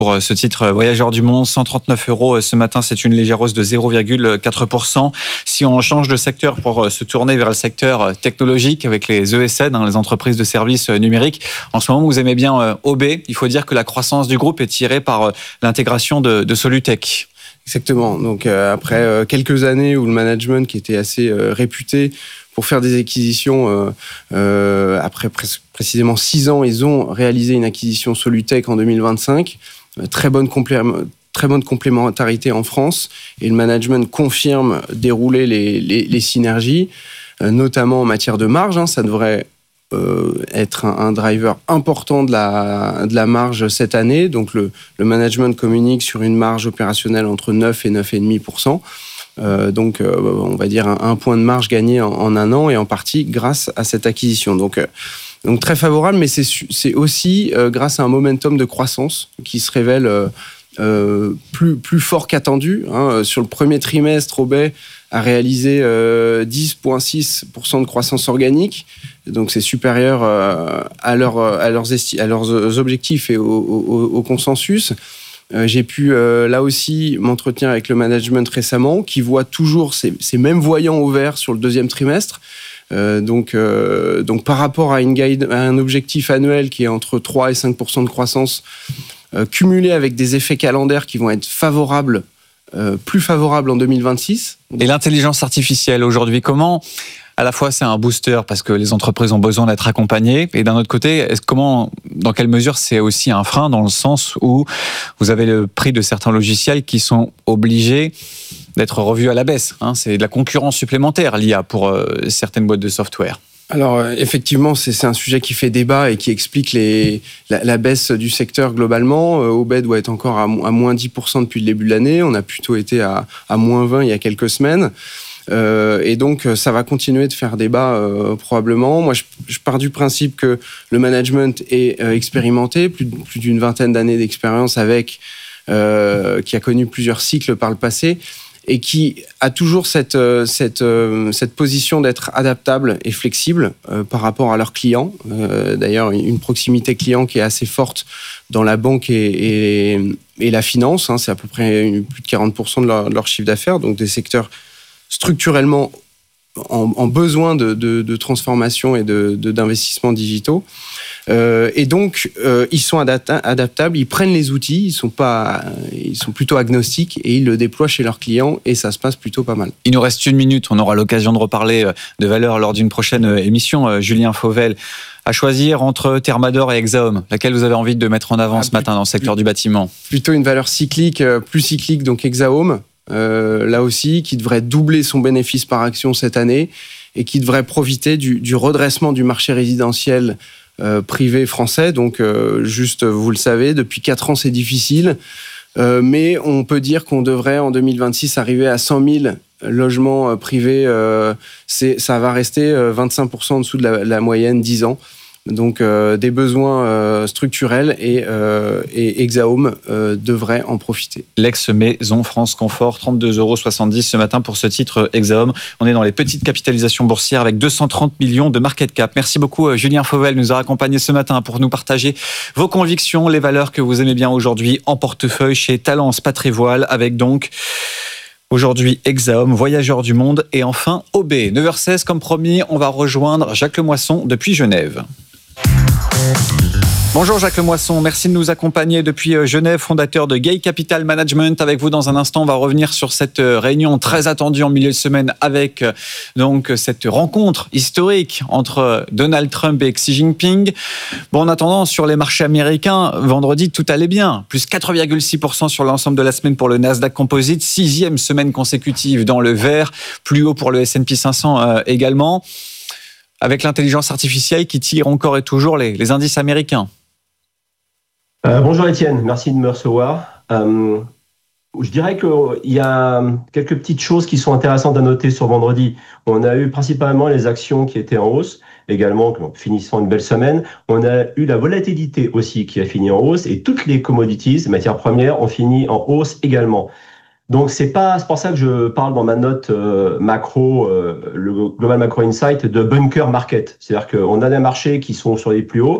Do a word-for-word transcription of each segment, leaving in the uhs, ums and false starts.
Pour ce titre Voyageurs du Monde, cent trente-neuf euros ce matin, c'est une légère hausse de zéro virgule quatre pour cent. Si on change de secteur pour se tourner vers le secteur technologique avec les E S N, les entreprises de services numériques, en ce moment vous aimez bien O B. Il faut dire que la croissance du groupe est tirée par l'intégration de, de Solutech. Exactement. Donc euh, après euh, quelques années où le management qui était assez euh, réputé pour faire des acquisitions, euh, euh, après pr- précisément six ans, ils ont réalisé une acquisition Solutech en deux mille vingt-cinq. Très bonne, complé- très bonne complémentarité en France, et le management confirme dérouler les, les, les synergies, euh, notamment en matière de marge. Hein, ça devrait euh, être un, un driver important de la, de la marge cette année. Donc le, le management communique sur une marge opérationnelle entre neuf et neuf virgule cinq pour cent. Euh, donc euh, on va dire un, un point de marge gagné en, en un an, et en partie grâce à cette acquisition. Donc euh, Donc très favorable, mais c'est, c'est aussi euh, grâce à un momentum de croissance qui se révèle euh, euh, plus, plus fort qu'attendu. Hein. Sur le premier trimestre, O B a réalisé euh, dix virgule six pour cent de croissance organique, donc c'est supérieur euh, à, leur, à, leurs esti- à leurs objectifs et au, au, au consensus. Euh, j'ai pu euh, là aussi m'entretenir avec le management récemment, qui voit toujours ces, ces mêmes voyants au vert sur le deuxième trimestre. Euh, donc, euh, donc par rapport à, une guide, à un objectif annuel qui est entre trois et cinq pour cent de croissance, euh, cumulé avec des effets calendaires qui vont être favorables, euh, plus favorables en deux mille vingt-six. Et l'intelligence artificielle aujourd'hui, comment, à la fois c'est un booster parce que les entreprises ont besoin d'être accompagnées, et d'un autre côté, est-ce, comment, dans quelle mesure c'est aussi un frein, dans le sens où vous avez le prix de certains logiciels qui sont obligés d'être revus à la baisse, hein. C'est de la concurrence supplémentaire, l'I A, pour euh, certaines boîtes de software. Alors effectivement, c'est, c'est un sujet qui fait débat et qui explique les, la, la baisse du secteur globalement. Euh, O B doit être encore à, à moins dix pour cent depuis le début de l'année. On a plutôt été à, à moins vingt il y a quelques semaines. Euh, et donc, ça va continuer de faire débat euh, probablement. Moi, je, je pars du principe que le management est euh, expérimenté, plus, plus d'une vingtaine d'années d'expérience avec, euh, qui a connu plusieurs cycles par le passé, et qui a toujours cette, cette, cette position d'être adaptable et flexible euh, par rapport à leurs clients. Euh, d'ailleurs, une proximité client qui est assez forte dans la banque et, et, et la finance. Hein, c'est à peu près plus de quarante pour cent de leur, de leur chiffre d'affaires, donc des secteurs structurellement en, en besoin de, de, de transformation et de, de, d'investissements digitaux. Euh, et donc, euh, ils sont adapta- adaptables, ils prennent les outils, ils sont pas, ils sont plutôt agnostiques, et ils le déploient chez leurs clients, et ça se passe plutôt pas mal. Il nous reste une minute, on aura l'occasion de reparler de valeur lors d'une prochaine émission. Julien Fauvel, à choisir entre Thermador et Exaom, laquelle vous avez envie de mettre en avant ah, ce plus, matin dans le secteur plus, du bâtiment? Plutôt une valeur cyclique, plus cyclique, donc Exaom, euh, là aussi, qui devrait doubler son bénéfice par action cette année, et qui devrait profiter du, du redressement du marché résidentiel Euh, privé français. Donc, euh, juste, vous le savez, depuis quatre ans, c'est difficile. Euh, mais on peut dire qu'on devrait, en deux mille vingt-six, arriver à cent mille logements euh, privés. Euh, c'est, ça va rester euh, vingt-cinq pour cent en dessous de la, la moyenne dix ans. Donc, euh, des besoins euh, structurels, et, euh, et Exaom euh, devrait en profiter. L'ex-maison France Confort, trente-deux euros soixante-dix ce matin pour ce titre Exaom. On est dans les petites capitalisations boursières avec deux cent trente millions de market cap. Merci beaucoup Julien Fauvel de nous avoir accompagnés ce matin pour nous partager vos convictions, les valeurs que vous aimez bien aujourd'hui en portefeuille chez Talence Patrimoine, avec donc aujourd'hui Exaom, Voyageurs du Monde, et enfin O B. neuf heures seize, comme promis, on va rejoindre Jacques Lemoisson depuis Genève. Bonjour Jacques Lemoisson, merci de nous accompagner depuis Genève, fondateur de Gay Capital Management. Avec vous dans un instant, on va revenir sur cette réunion très attendue en milieu de semaine, avec donc cette rencontre historique entre Donald Trump et Xi Jinping. Bon, en attendant, sur les marchés américains, vendredi, tout allait bien. Plus quatre virgule six pour cent sur l'ensemble de la semaine pour le Nasdaq Composite, sixième semaine consécutive dans le vert, plus haut pour le S and P cinq cents euh, également, avec l'intelligence artificielle qui tire encore et toujours les, les indices américains. Euh, bonjour Étienne, merci de me recevoir. Euh, je dirais qu'il y a quelques petites choses qui sont intéressantes à noter sur vendredi. On a eu principalement les actions qui étaient en hausse, également finissant une belle semaine. On a eu la volatilité aussi qui a fini en hausse, et toutes les commodities, les matières premières, ont fini en hausse également. Donc c'est pas, c'est pour ça que je parle dans ma note euh, macro, euh, le Global Macro Insight, de bunker market. C'est-à-dire qu'on a des marchés qui sont sur les plus hauts,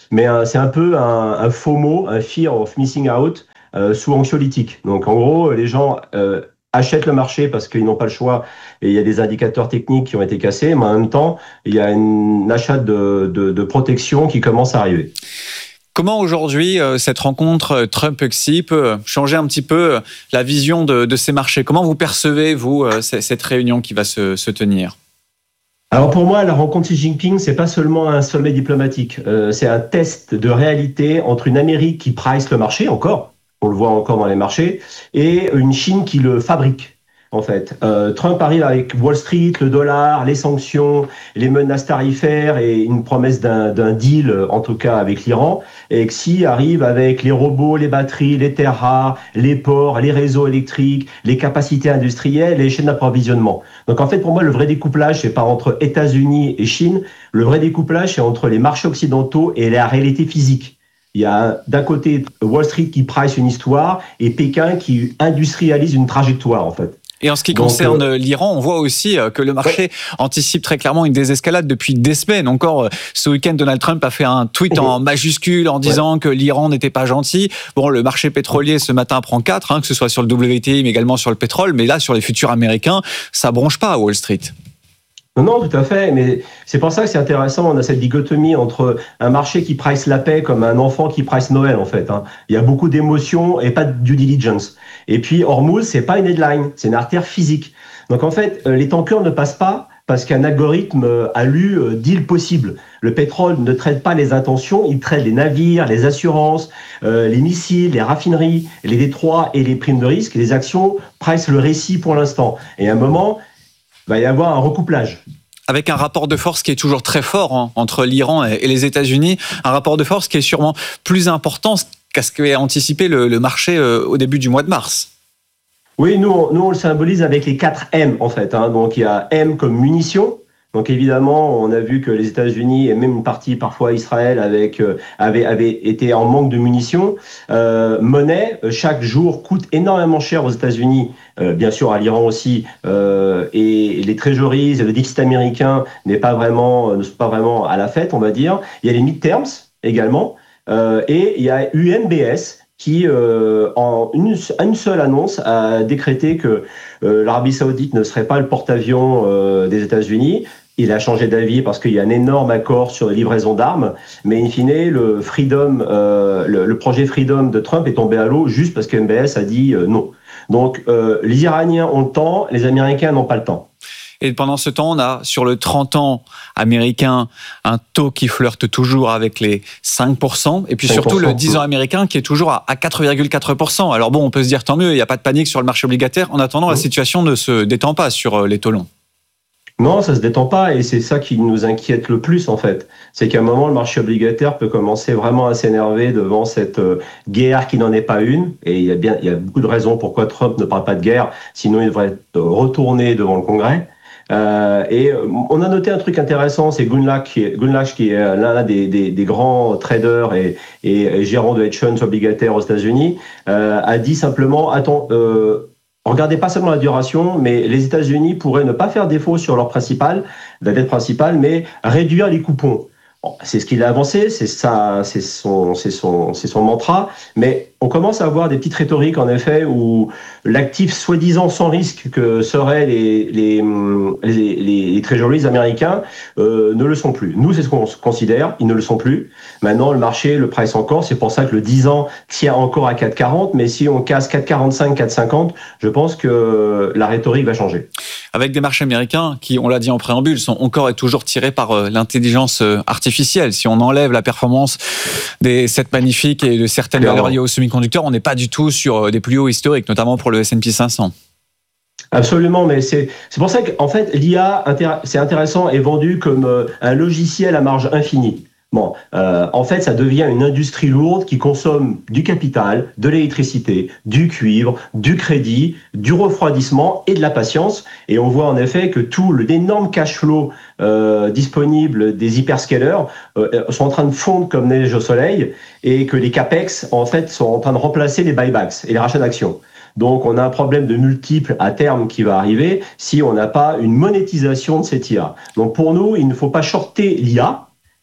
mais euh, c'est un peu un, un FOMO, un fear of missing out euh, sous anxiolytique. Donc en gros, les gens euh, achètent le marché parce qu'ils n'ont pas le choix et il y a des indicateurs techniques qui ont été cassés, mais en même temps, il y a un achat de, de, de protection qui commence à arriver. Comment aujourd'hui euh, cette rencontre euh, Trump-Xi peut changer un petit peu euh, la vision de, de ces marchés? Comment vous percevez, vous, euh, c- cette réunion qui va se, se tenir? Alors pour moi, la rencontre Xi Jinping, c'est pas seulement un sommet diplomatique, euh, c'est un test de réalité entre une Amérique qui price le marché encore, on le voit encore dans les marchés, et une Chine qui le fabrique. En fait, euh, Trump arrive avec Wall Street, le dollar, les sanctions, les menaces tarifaires et une promesse d'un, d'un deal, en tout cas avec l'Iran. Et Xi arrive avec les robots, les batteries, les terres rares, les ports, les réseaux électriques, les capacités industrielles et les chaînes d'approvisionnement. Donc en fait, pour moi, le vrai découplage, c'est pas entre États-Unis et Chine. Le vrai découplage, c'est entre les marchés occidentaux et la réalité physique. Il y a d'un côté Wall Street qui price une histoire et Pékin qui industrialise une trajectoire, en fait. Et en ce qui Donc, concerne euh, l'Iran, on voit aussi que le marché ouais. anticipe très clairement une désescalade depuis des semaines. Encore ce week-end, Donald Trump a fait un tweet en majuscule en disant ouais. que l'Iran n'était pas gentil. Bon, le marché pétrolier ce matin prend quatre, hein, que ce soit sur le W T I, mais également sur le pétrole. Mais là, sur les futurs américains, ça bronche pas à Wall Street. Non, non, tout à fait, mais c'est pour ça que c'est intéressant, on a cette dichotomie entre un marché qui price la paix comme un enfant qui price Noël, en fait. Hein. Il y a beaucoup d'émotions et pas de due diligence. Et puis, Hormuz, c'est pas une headline, c'est une artère physique. Donc, en fait, les tankers ne passent pas parce qu'un algorithme a lu « deal possible ». Le pétrole ne traite pas les intentions, il traite les navires, les assurances, euh, les missiles, les raffineries, les détroits et les primes de risque. Les actions price le récit pour l'instant. Et à un moment, il va y avoir un recouplage. Avec un rapport de force qui est toujours très fort hein, entre l'Iran et les États-Unis, un rapport de force qui est sûrement plus important qu'à ce qu'avait anticipé le, le marché euh, au début du mois de mars. Oui, nous on, nous, on le symbolise avec les quatre M, en fait. Hein. Donc, il y a M comme munitions. Donc, évidemment, on a vu que les États-Unis et même une partie, parfois Israël, avec, euh, avaient, avaient été en manque de munitions. Euh, monnaie, chaque jour, coûte énormément cher aux États-Unis, euh, bien sûr à l'Iran aussi. Euh, et les treasuries, le déficit américain n'est pas vraiment, ne sont pas vraiment à la fête, on va dire. Il y a les midterms également. Euh, et il y a U N B S qui, euh, en une, une seule annonce, a décrété que euh, l'Arabie Saoudite ne serait pas le porte-avions euh, des États-Unis. Il a changé d'avis parce qu'il y a un énorme accord sur les livraisons d'armes, mais in fine, le Freedom, euh, le, le projet Freedom de Trump est tombé à l'eau juste parce que M B S a dit euh, non. Donc, euh, les Iraniens ont le temps, les Américains n'ont pas le temps. Et pendant ce temps, on a sur le trente ans américain un taux qui flirte toujours avec les cinq pour cent. Et puis surtout le dix ans américain qui est toujours à quatre virgule quatre pour cent. Alors bon, on peut se dire tant mieux, il n'y a pas de panique sur le marché obligataire. En attendant, la situation ne se détend pas sur les taux longs. Non, ça se détend pas et c'est ça qui nous inquiète le plus en fait. C'est qu'à un moment, le marché obligataire peut commencer vraiment à s'énerver devant cette guerre qui n'en est pas une. Et il y a bien, il y a beaucoup de raisons pourquoi Trump ne parle pas de guerre. Sinon, il devrait être retourné devant le Congrès. Euh, et on a noté un truc intéressant, c'est Gundlach qui est, Gundlach, qui est l'un des, des, des grands traders et, et, et gérants de hedge funds obligataires aux États-Unis, euh, a dit simplement, attends, euh, regardez pas seulement la duration, mais les États-Unis pourraient ne pas faire défaut sur leur principal, la dette principale, mais réduire les coupons. Bon, c'est ce qu'il a avancé, c'est ça, c'est son, c'est son, c'est son mantra, mais on commence à avoir des petites rhétoriques en effet où l'actif soi-disant sans risque que seraient les les les, les, les treasuries américains euh, ne le sont plus. Nous, c'est ce qu'on considère, ils ne le sont plus. Maintenant, le marché le price encore, c'est pour ça que le dix ans tient encore à quatre virgule quarante, mais si on casse quatre virgule quarante-cinq, quatre virgule cinquante, je pense que la rhétorique va changer. Avec des marchés américains qui, on l'a dit en préambule, sont encore et toujours tirés par l'intelligence artificielle. Si on enlève la performance des sept magnifiques et de certaines Clairement. valeurs liées aux semi-conducteurs, on n'est pas du tout sur des plus hauts historiques, notamment pour le S and P cinq cents. Absolument, mais c'est c'est pour ça qu'en fait l'I A c'est intéressant est vendu comme un logiciel à marge infinie. Bon, euh, en fait, ça devient une industrie lourde qui consomme du capital, de l'électricité, du cuivre, du crédit, du refroidissement et de la patience. Et on voit en effet que tout l'énorme cash flow euh, disponible des hyperscalers euh, sont en train de fondre comme neige au soleil et que les capex, en fait, sont en train de remplacer les buybacks et les rachats d'actions. Donc, on a un problème de multiples à terme qui va arriver si on n'a pas une monétisation de cette I A. Donc, pour nous, il ne faut pas shorter l'I A.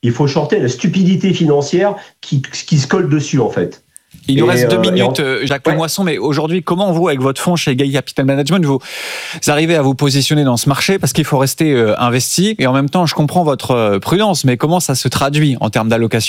il faut shorter la stupidité financière qui, qui se colle dessus, en fait. Il nous et reste deux euh, minutes, en... Jacques ouais. Lemoisson, mais aujourd'hui, comment vous, avec votre fonds chez Gay Capital Management, vous arrivez à vous positionner dans ce marché parce qu'il faut rester euh, investi et en même temps, je comprends votre euh, prudence, mais comment ça se traduit en termes d'allocation ?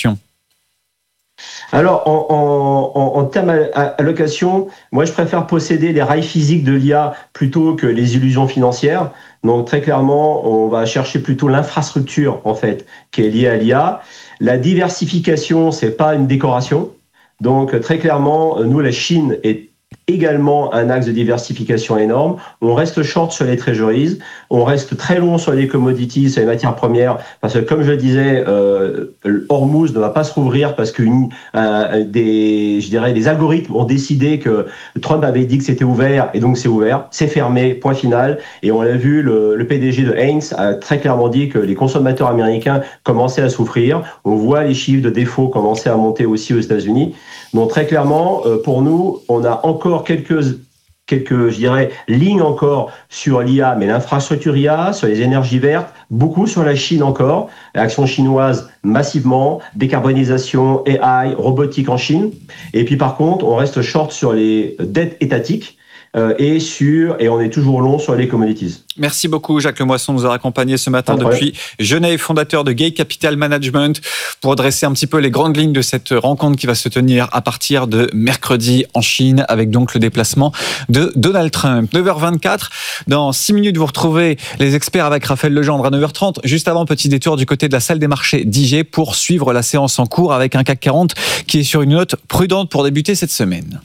Alors, en, en, en, en termes d'allocation, moi, je préfère posséder les rails physiques de l'I A plutôt que les illusions financières. Donc, très clairement, on va chercher plutôt l'infrastructure, en fait, qui est liée à l'I A. La diversification, c'est pas une décoration. Donc, très clairement, nous, la Chine est également un axe de diversification énorme. On reste short sur les treasuries, on reste très long sur les commodities, sur les matières premières, parce que comme je le disais, euh, Hormuz ne va pas se rouvrir parce que euh, des, je dirais, des algorithmes ont décidé que Trump avait dit que c'était ouvert et donc c'est ouvert, c'est fermé, point final. Et on l'a vu, le, le P D G de Haynes a très clairement dit que les consommateurs américains commençaient à souffrir. On voit les chiffres de défaut commencer à monter aussi aux États-Unis. Donc très clairement, euh, pour nous, on a encore quelques, quelques, je dirais, lignes encore sur l'I A, mais l'infrastructure I A, sur les énergies vertes, beaucoup sur la Chine encore, l'action chinoise massivement, décarbonisation, A I, robotique en Chine. Et puis par contre, on reste short sur les dettes étatiques. Euh, et sur et on est toujours long sur les commodities. Merci beaucoup Jacques Lemoisson de nous avoir accompagnés ce matin depuis Genève, fondateur de Gay Capital Management, pour dresser un petit peu les grandes lignes de cette rencontre qui va se tenir à partir de mercredi en Chine, avec donc le déplacement de Donald Trump. neuf heures vingt-quatre, dans six minutes vous retrouvez les experts avec Raphaël Legendre à neuf heures trente. Juste avant, petit détour du côté de la salle des marchés d'I G pour suivre la séance en cours avec un C A C quarante qui est sur une note prudente pour débuter cette semaine.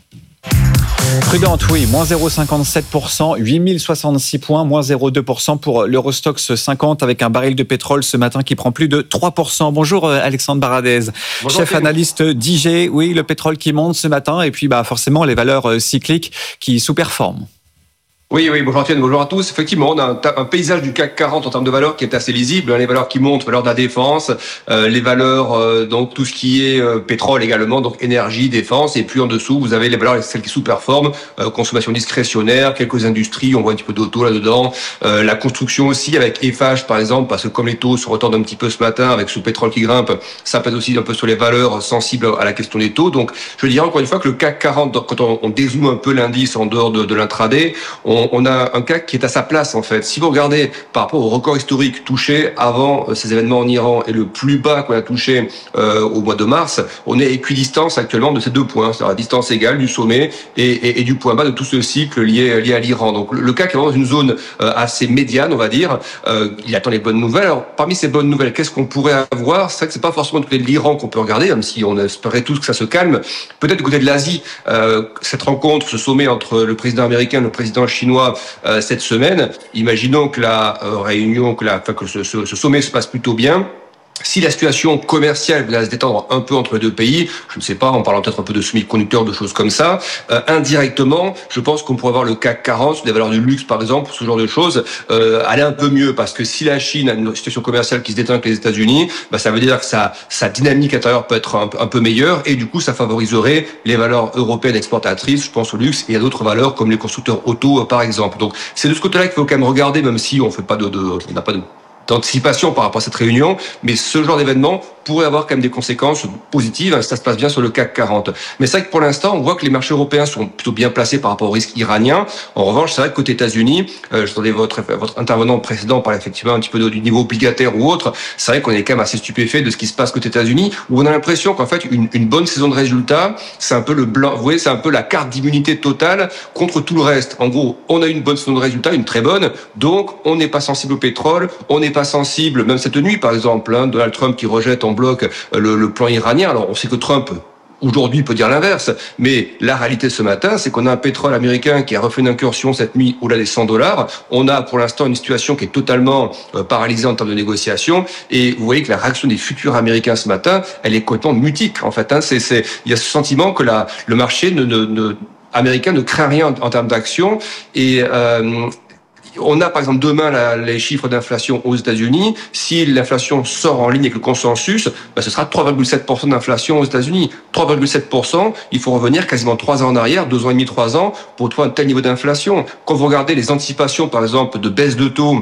Prudente, oui, moins zéro virgule cinquante-sept pour cent, huit mille soixante-six points, moins zéro virgule deux pour cent pour l'Eurostoxx cinquante avec un baril de pétrole ce matin qui prend plus de trois pour cent. Bonjour Alexandre Baradez, Bonjour, chef analyste d'I G. Oui, le pétrole qui monte ce matin et puis bah, forcément les valeurs cycliques qui sous-performent. Oui, oui, bonjour Antoine, bonjour à tous. Effectivement, on a un, un paysage du C A C quarante en termes de valeurs qui est assez lisible. Les valeurs qui montent, valeurs de la défense, euh, les valeurs, euh, donc tout ce qui est euh, pétrole également, donc énergie, défense. Et puis en dessous, vous avez les valeurs, celles qui sous-performent, euh, consommation discrétionnaire, quelques industries, on voit un petit peu d'auto là-dedans. Euh, la construction aussi avec F H par exemple, parce que comme les taux se retordent un petit peu ce matin avec ce pétrole qui grimpe, ça pèse aussi un peu sur les valeurs sensibles à la question des taux. Donc je dirais encore une fois que le C A C quarante, quand on, on dézoome un peu l'indice en dehors de, de l'intraday, on on a un C A C qui est à sa place en fait. Si vous regardez par rapport au record historique touché avant ces événements en Iran et le plus bas qu'on a touché euh, au mois de mars, on est à équidistance actuellement de ces deux points, c'est-à-dire à distance égale du sommet et, et, et du point bas de tout ce cycle lié, lié à l'Iran. Donc le C A C est vraiment dans une zone euh, assez médiane, on va dire. Euh, il attend les bonnes nouvelles. Alors parmi ces bonnes nouvelles, qu'est-ce qu'on pourrait avoir? C'est vrai que c'est pas forcément du côté de l'Iran qu'on peut regarder, même si on espérait tous que ça se calme. Peut-être du côté de l'Asie, euh, cette rencontre, ce sommet entre le président américain et le président chinois Euh, cette semaine. Imaginons que la euh, réunion, que, la, enfin, que ce, ce, ce sommet se passe plutôt bien. Si la situation commerciale va se détendre un peu entre les deux pays, je ne sais pas, en parlant peut-être un peu de semi-conducteurs, de choses comme ça, euh, indirectement, je pense qu'on pourrait voir le C A C quarante, sur des valeurs du luxe par exemple, ce genre de choses, euh, aller un peu mieux, parce que si la Chine a une situation commerciale qui se détend avec les États-Unis, bah, ça veut dire que sa, sa dynamique intérieure peut être un, un peu meilleure, et du coup ça favoriserait les valeurs européennes exportatrices, je pense au luxe, et à d'autres valeurs comme les constructeurs auto par exemple. Donc c'est de ce côté-là qu'il faut quand même regarder, même si on fait pas de, de on n'a pas de d'anticipation par rapport à cette réunion, mais ce genre d'événement pourrait avoir quand même des conséquences positives, ça se passe bien sur le C A C quarante. Mais c'est vrai que pour l'instant, on voit que les marchés européens sont plutôt bien placés par rapport au risque iranien. En revanche, c'est vrai que côté États-Unis, euh, j'entendais votre, votre intervenant précédent parler effectivement un petit peu du niveau obligataire ou autre, c'est vrai qu'on est quand même assez stupéfait de ce qui se passe côté États-Unis, où on a l'impression qu'en fait, une, une bonne saison de résultats, c'est un peu le blanc, vous voyez, c'est un peu la carte d'immunité totale contre tout le reste. En gros, on a une bonne saison de résultats, une très bonne, donc on n'est pas sensible au pétrole, on n'est pas sensible, même cette nuit par exemple, hein, Donald Trump qui rejette en bloc le, le plan iranien. Alors on sait que Trump aujourd'hui peut dire l'inverse, mais la réalité ce matin, c'est qu'on a un pétrole américain qui a refait une incursion cette nuit au-delà des cent dollars. On a pour l'instant une situation qui est totalement euh, paralysée en termes de négociation, et vous voyez que la réaction des futurs américains ce matin, elle est complètement mutique en fait. Hein. C'est, c'est, il y a ce sentiment que la, le marché ne, ne, ne, américain ne craint rien en, en termes d'action, et euh, on a par exemple demain la, les chiffres d'inflation aux États-Unis. Si l'inflation sort en ligne avec le consensus, ben ce sera trois virgule sept pour cent d'inflation aux États-Unis. trois virgule sept pour cent, il faut revenir quasiment trois ans en arrière, deux ans et demi, trois ans, pour trouver un tel niveau d'inflation. Quand vous regardez les anticipations, par exemple, de baisse de taux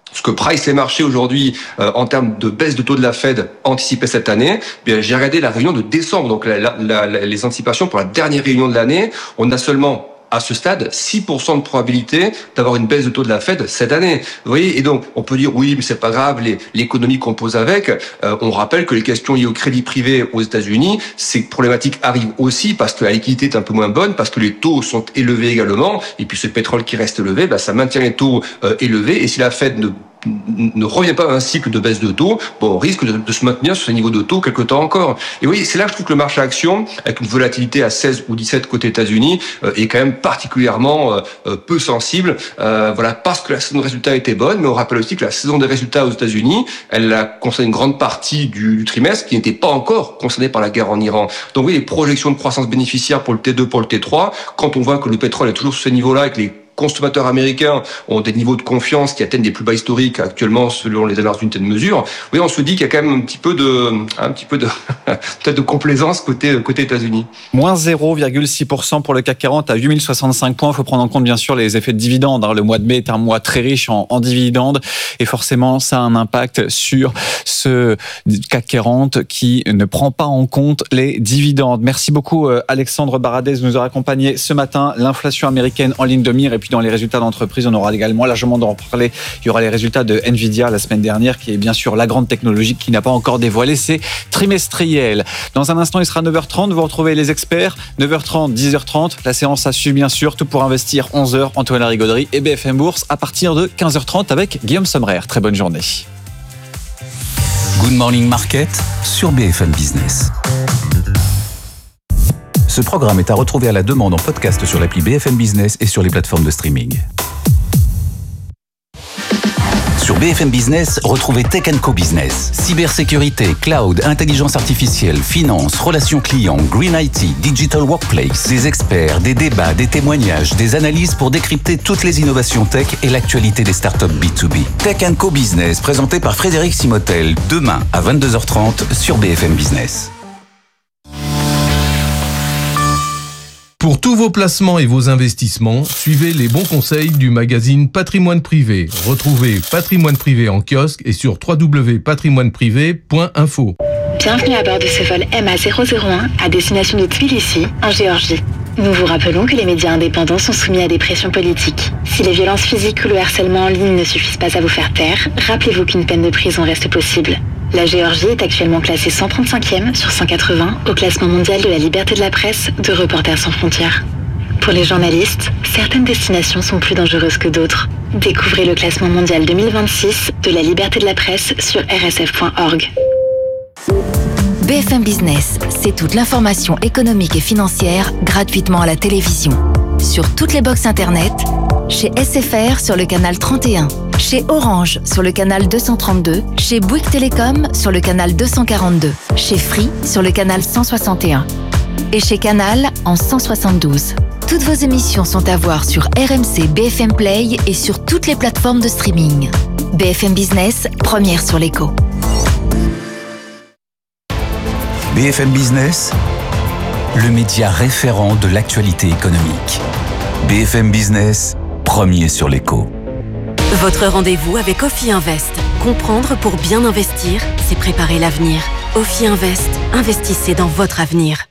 ce que price les marchés aujourd'hui euh, en termes de baisse de taux de la Fed anticipée cette année, eh bien, j'ai regardé la réunion de décembre, donc la, la, la, les anticipations pour la dernière réunion de l'année. On a seulement à ce stade, six pour cent de probabilité d'avoir une baisse de taux de la Fed cette année. Vous voyez, et donc, on peut dire, oui, mais c'est pas grave, les, l'économie compose avec. Euh, on rappelle que les questions liées au crédit privé aux États-Unis, ces problématiques arrivent aussi parce que la liquidité est un peu moins bonne, parce que les taux sont élevés également, et puis ce pétrole qui reste élevé, bah, ça maintient les taux euh, élevés, et si la Fed ne ne revient pas à un cycle de baisse de taux, bon, on risque de, de se maintenir sur ce niveau de taux quelque temps encore. Et oui, c'est là que je trouve que le marché action, avec une volatilité à seize ou dix-sept côté États-Unis, euh, est quand même particulièrement euh, peu sensible. Euh, voilà, parce que la saison de résultats était bonne, mais on rappelle aussi que la saison des résultats aux États-Unis, elle a concerné une grande partie du, du trimestre qui n'était pas encore concernée par la guerre en Iran. Donc oui, les projections de croissance bénéficiaire pour le T deux, pour le T trois, quand on voit que le pétrole est toujours sur ce niveau-là et que les consommateurs américains ont des niveaux de confiance qui atteignent des plus bas historiques actuellement selon les dernières unités de mesure. Oui, on se dit qu'il y a quand même un petit peu de, un petit peu de, peut-être de complaisance côté, côté États-Unis. Moins zéro virgule six pour cent pour le C A C quarante à huit mille soixante-cinq points. Il faut prendre en compte, bien sûr, les effets de dividendes. Le mois de mai est un mois très riche en, en dividendes. Et forcément, ça a un impact sur ce C A C quarante qui ne prend pas en compte les dividendes. Merci beaucoup, Alexandre Baradez, de nous avoir accompagné ce matin. L'inflation américaine en ligne de mire. Et puis dans les résultats d'entreprise, on aura également largement d'en parler. Il y aura les résultats de Nvidia la semaine dernière, qui est bien sûr la grande technologie qui n'a pas encore dévoilé ses trimestriels. Dans un instant, il sera neuf heures trente. Vous retrouvez les experts. neuf heures trente, dix heures trente. La séance à suivre, bien sûr. Tout pour investir. onze heures. Antoine Larigauderie et B F M Bourse à partir de quinze heures trente avec Guillaume Sommerer. Très bonne journée. Good Morning Market sur B F M Business. Ce programme est à retrouver à la demande en podcast sur l'appli B F M Business et sur les plateformes de streaming. Sur B F M Business, retrouvez Tech and Co Business. Cybersécurité, cloud, intelligence artificielle, finance, relations clients, green I T, digital workplace. Des experts, des débats, des témoignages, des analyses pour décrypter toutes les innovations tech et l'actualité des startups B deux B. Tech and Co Business, présenté par Frédéric Simotel, demain à vingt-deux heures trente sur B F M Business. Pour tous vos placements et vos investissements, suivez les bons conseils du magazine Patrimoine Privé. Retrouvez Patrimoine Privé en kiosque et sur w w w point patrimoine privé point info. Bienvenue à bord de ce vol M A zéro zéro un à destination de Tbilissi, en Géorgie. Nous vous rappelons que les médias indépendants sont soumis à des pressions politiques. Si les violences physiques ou le harcèlement en ligne ne suffisent pas à vous faire taire, rappelez-vous qu'une peine de prison reste possible. La Géorgie est actuellement classée cent trente-cinquième sur cent quatre-vingts au classement mondial de la liberté de la presse de Reporters sans frontières. Pour les journalistes, certaines destinations sont plus dangereuses que d'autres. Découvrez le classement mondial deux mille vingt-six de la liberté de la presse sur r s f point org. B F M Business, c'est toute l'information économique et financière gratuitement à la télévision. Sur toutes les box internet, chez S F R sur le canal trente et un, chez Orange sur le canal deux cent trente-deux, chez Bouygues Télécom sur le canal deux cent quarante-deux, chez Free sur le canal cent soixante et un et chez Canal en cent soixante-douze. Toutes vos émissions sont à voir sur R M C B F M Play et sur toutes les plateformes de streaming. B F M Business, première sur l'écho. B F M Business, le média référent de l'actualité économique. B F M Business, premier sur l'écho. Votre rendez-vous avec Ophi Invest. Comprendre pour bien investir, c'est préparer l'avenir. Ophi Invest, investissez dans votre avenir.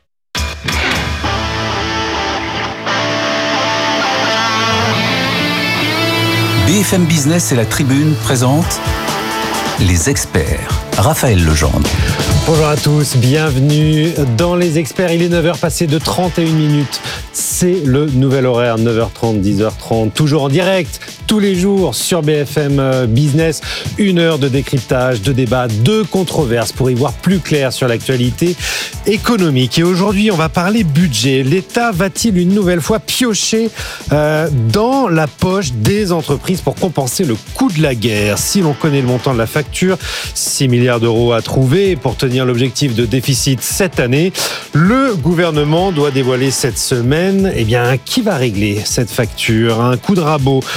B F M Business et la Tribune présentent les experts. Raphaël Legendre. Bonjour à tous, bienvenue dans les experts. Il est neuf heures passées de trente et une minutes. C'est le nouvel horaire, neuf heures trente, dix heures trente, toujours en direct, tous les jours sur B F M Business. Une heure de décryptage, de débat, de controverses pour y voir plus clair sur l'actualité économique. Et aujourd'hui, on va parler budget. L'État va-t-il une nouvelle fois piocher euh, dans la poche des entreprises pour compenser le coût de la guerre? Si l'on connaît le montant de la facture, six milliards d'euros à trouver pour tenir l'objectif de déficit cette année. Le gouvernement doit dévoiler cette semaine, eh bien, qui va régler cette facture? Un coup de rabot de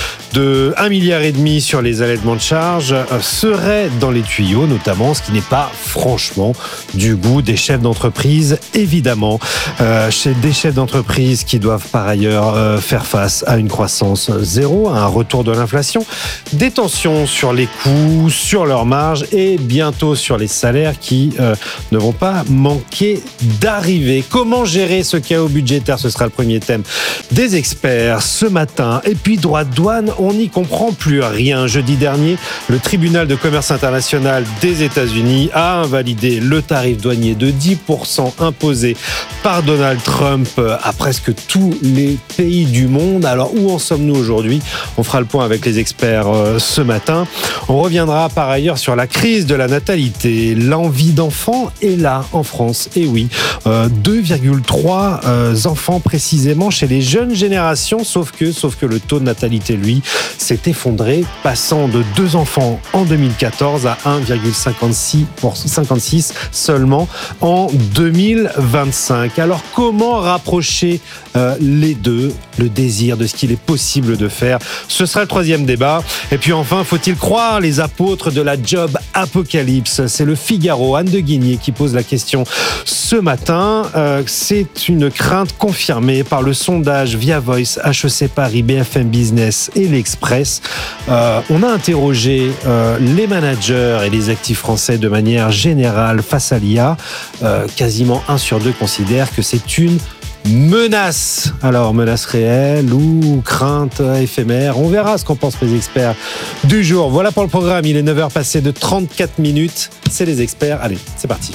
de un milliard et demi sur les allègements de charges serait dans les tuyaux, notamment, ce qui n'est pas franchement du goût des chefs d'entreprise, évidemment. Euh, chez des chefs d'entreprise qui doivent par ailleurs euh, faire face à une croissance zéro, à un retour de l'inflation, des tensions sur les coûts, sur leurs marges et bientôt sur les salaires qui euh, ne vont pas manquer d'arriver. Comment gérer ce chaos budgétaire? Ce sera le premier thème des experts ce matin. Et puis droit de douane, on n'y comprend plus rien. Jeudi dernier, le tribunal de commerce international des États-Unis a invalidé le tarif douanier de dix pour cent imposé par Donald Trump à presque tous les pays du monde. Alors où en sommes-nous aujourd'hui? On fera le point avec les experts ce matin. On reviendra par ailleurs sur la crise de la natalité. L'envie d'enfants est là en France. Et oui, euh, deux virgule trois euh, enfants précisément chez les jeunes générations, sauf que, sauf que le taux de natalité, lui, s'est effondré, passant de deux enfants en deux mille quatorze à un virgule cinquante-six seulement en deux mille vingt-cinq. Alors comment rapprocher euh, les deux, le désir de ce qu'il est possible de faire? Ce sera le troisième débat. Et puis enfin, faut-il croire les apôtres de la job apocalypse? C'est le Figaro, Anne de Guigné, qui pose la question ce matin. Euh, c'est une crainte confirmée par le sondage via Voice, H E C Paris, B F M Business et l'Express. Euh, on a interrogé euh, les managers et les actifs français de manière générale face à l'I A. Euh, quasiment un sur deux considère que c'est une menace. Alors, menace réelle ou crainte éphémère? On verra ce qu'en pensent les experts du jour. Voilà pour le programme. Il est neuf heures passées de trente-quatre minutes. C'est les experts. Allez, c'est parti.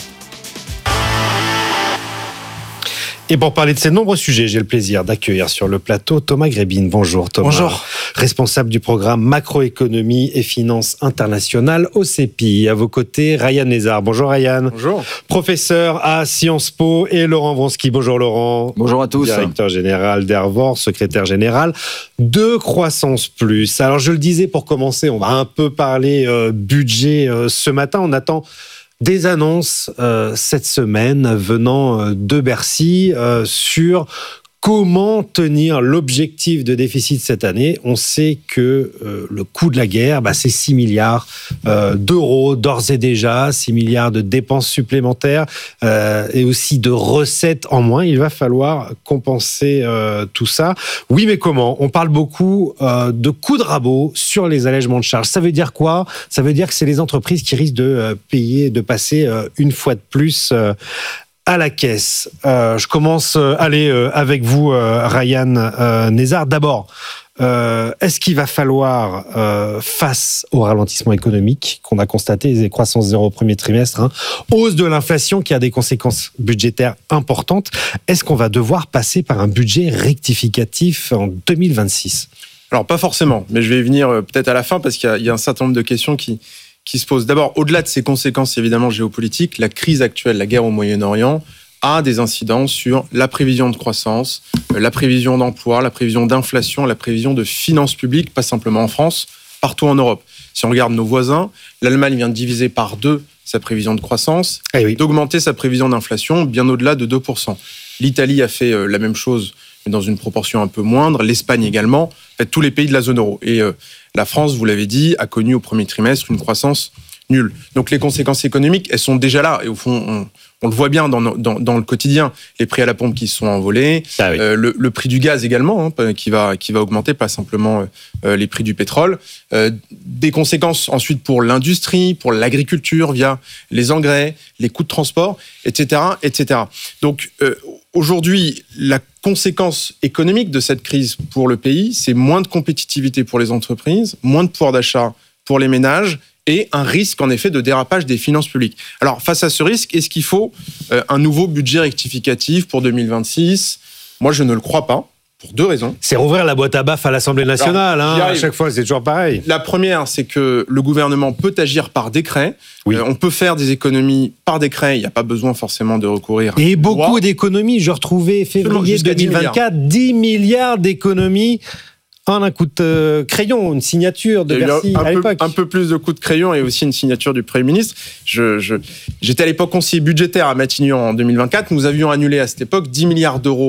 Et pour parler de ces nombreux sujets, j'ai le plaisir d'accueillir sur le plateau Thomas Grébine. Bonjour Thomas. Bonjour. Responsable du programme Macroéconomie et Finances Internationales au C E P I. À vos côtés, Ryan Lézard. Bonjour Ryan. Bonjour. Professeur à Sciences Po, et Laurent Vronsky. Bonjour Laurent. Bonjour à tous. Directeur général d'Ervor, secrétaire général de Croissance Plus. Alors je le disais pour commencer, on va un peu parler euh, budget euh, ce matin. On attend des annonces euh, cette semaine venant euh, de Bercy euh, sur comment tenir l'objectif de déficit cette année. On sait que euh, le coût de la guerre, bah, c'est six milliards euh, d'euros d'ores et déjà, six milliards de dépenses supplémentaires euh, et aussi de recettes en moins. Il va falloir compenser euh, tout ça. Oui, mais comment? On parle beaucoup euh, de coups de rabot sur les allègements de charges. Ça veut dire quoi? Ça veut dire que c'est les entreprises qui risquent de euh, payer, de passer euh, une fois de plus euh, à la caisse. Euh, je commence euh, allez, euh, avec vous, euh, Ryan euh, Lézard. D'abord, euh, est-ce qu'il va falloir, euh, face au ralentissement économique qu'on a constaté, les croissances zéro au premier trimestre, hein, hausse de l'inflation qui a des conséquences budgétaires importantes, est-ce qu'on va devoir passer par un budget rectificatif en deux mille vingt-six? Alors, pas forcément, mais je vais y venir euh, peut-être à la fin parce qu'il y a, il y a un certain nombre de questions qui... qui se pose. D'abord, au-delà de ces conséquences évidemment géopolitiques, la crise actuelle, la guerre au Moyen-Orient, a des incidences sur la prévision de croissance, la prévision d'emploi, la prévision d'inflation, la prévision de finances publiques, pas simplement en France, partout en Europe. Si on regarde nos voisins, l'Allemagne vient de diviser par deux sa prévision de croissance, eh oui. d'augmenter sa prévision d'inflation bien au-delà de deux pour cent. L'Italie a fait la même chose, mais dans une proportion un peu moindre, l'Espagne également, en fait tous les pays de la zone euro. Et euh, la France, vous l'avez dit, a connu au premier trimestre une croissance nulle. Donc les conséquences économiques, elles sont déjà là. Et au fond, on, on le voit bien dans, dans, dans le quotidien. Les prix à la pompe qui se sont envolés, ah oui. euh, le, le prix du gaz également, hein, qui, va, qui va augmenter, pas simplement euh, les prix du pétrole. Euh, des conséquences ensuite pour l'industrie, pour l'agriculture, via les engrais, les coûts de transport, et cetera, et cetera. Donc euh, aujourd'hui, la conséquence économique de cette crise pour le pays, c'est moins de compétitivité pour les entreprises, moins de pouvoir d'achat pour les ménages et un risque, en effet, de dérapage des finances publiques. Alors, face à ce risque, est-ce qu'il faut euh, un nouveau budget rectificatif pour deux mille vingt-six? Moi, je ne le crois pas, pour deux raisons. C'est rouvrir la boîte à baffes à l'Assemblée nationale. Alors, hein, à chaque fois, c'est toujours pareil. La première, c'est que le gouvernement peut agir par décret. Oui. Euh, on peut faire des économies par décret. Il n'y a pas besoin forcément de recourir. Et beaucoup droit. d'économies. Je retrouvais février deux mille vingt-quatre, dix milliards d'économies. En un coup de euh, crayon, une signature de Bercy à l'époque. Un peu plus de coups de crayon et aussi une signature du Premier ministre. Je, je, j'étais à l'époque conseiller budgétaire à Matignon en deux mille vingt-quatre. Nous avions annulé à cette époque dix milliards d'euros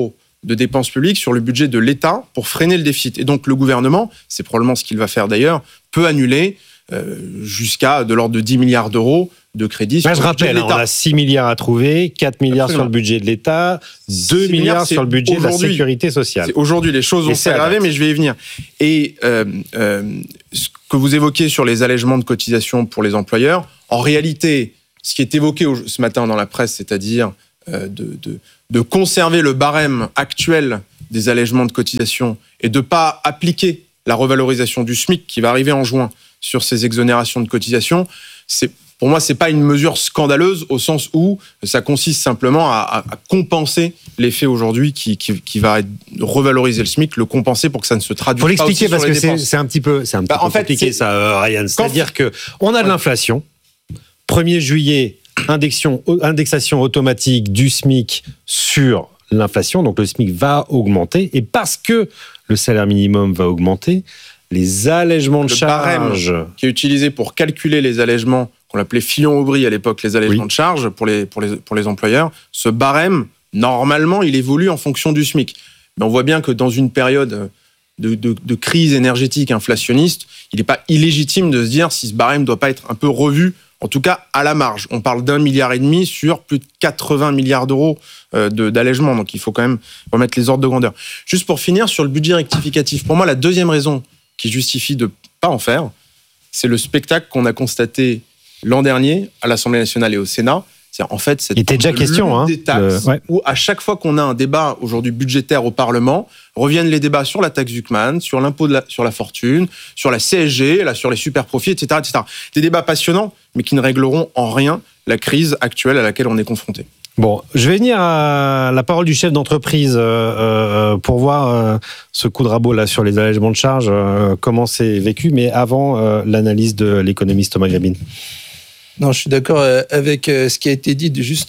de dépenses publiques sur le budget de l'État pour freiner le déficit. Et donc le gouvernement, c'est probablement ce qu'il va faire d'ailleurs, peut annuler euh, jusqu'à de l'ordre de dix milliards d'euros de crédits sur bah, je le budget rappelle, de l'État. On a six milliards à trouver, quatre milliards Absolument. sur le budget de l'État, deux milliards sur le budget de la sécurité sociale. C'est aujourd'hui, les choses vont s'aggraver, mais je vais y venir. Et euh, euh, ce que vous évoquez sur les allègements de cotisations pour les employeurs, en réalité, ce qui est évoqué ce matin dans la presse, c'est-à-dire euh, de, de, de conserver le barème actuel des allègements de cotisations et de ne pas appliquer la revalorisation du SMIC qui va arriver en juin sur ces exonérations de cotisations, c'est, pour moi, ce n'est pas une mesure scandaleuse au sens où ça consiste simplement à, à, à compenser l'effet aujourd'hui qui, qui, qui va revaloriser le SMIC, le compenser pour que ça ne se traduise pas aussi sur les dépenses. Faut l'expliquer parce que c'est, c'est un petit peu, c'est un petit bah, peu en fait, compliqué c'est... ça, euh, Ryan. C'est-à-dire Quand... qu'on a de l'inflation, premier juillet, indexation, indexation automatique du SMIC sur l'inflation, donc le SMIC va augmenter, et parce que le salaire minimum va augmenter, les allègements de le charges... barème qui est utilisé pour calculer les allègements, qu'on appelait Fillon-Aubry à l'époque, les allègements oui. de charges pour les, pour, les, pour les employeurs, ce barème, normalement, il évolue en fonction du SMIC. Mais on voit bien que dans une période de, de, de crise énergétique inflationniste, il n'est pas illégitime de se dire si ce barème ne doit pas être un peu revu, en tout cas à la marge. On parle d'un milliard et demi sur plus de quatre-vingts milliards d'euros de, d'allègement, donc il faut quand même remettre les ordres de grandeur. Juste pour finir, sur le budget rectificatif, pour moi, la deuxième raison qui justifie de ne pas en faire, c'est le spectacle qu'on a constaté l'an dernier à l'Assemblée nationale et au Sénat. C'est en fait cette Il était déjà question, hein, des taxes, euh, ouais. où à chaque fois qu'on a un débat aujourd'hui budgétaire au Parlement, reviennent les débats sur la taxe Zuckman, sur l'impôt de la, sur la fortune, sur la C S G, là, sur les super profits, et cetera, et cetera. Des débats passionnants, mais qui ne régleront en rien la crise actuelle à laquelle on est confronté. Bon, je vais venir à la parole du chef d'entreprise euh, euh, pour voir euh, ce coup de rabot là sur les allègements de charges, euh, comment c'est vécu, mais avant euh, l'analyse de l'économiste Thomas Grébin. Non, je suis d'accord avec ce qui a été dit, juste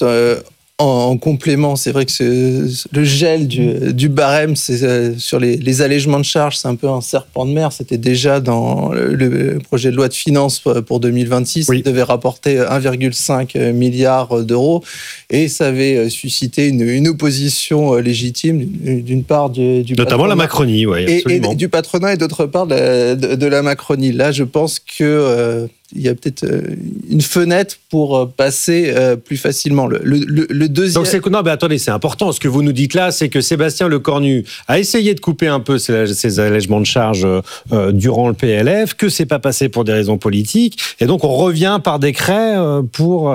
en complément. C'est vrai que c'est, le gel du, du barème c'est, sur les, les allègements de charges, c'est un peu un serpent de mer. C'était déjà dans le, le projet de loi de finances pour deux mille vingt-six. Oui. Ça devait rapporter un virgule cinq milliard d'euros et ça avait suscité une, une opposition légitime d'une part du, du notamment patronat, la Macronie, oui, absolument. Et, et du patronat et d'autre part de, de, de la Macronie. Là, je pense que... Euh, il y a peut-être une fenêtre pour passer plus facilement. Le, le, le deuxième... Donc c'est, non, mais attendez, c'est important. Ce que vous nous dites là, c'est que Sébastien Lecornu a essayé de couper un peu ces, ces allègements de charges euh, durant le P L F, que c'est pas passé pour des raisons politiques, et donc on revient par décret euh, pour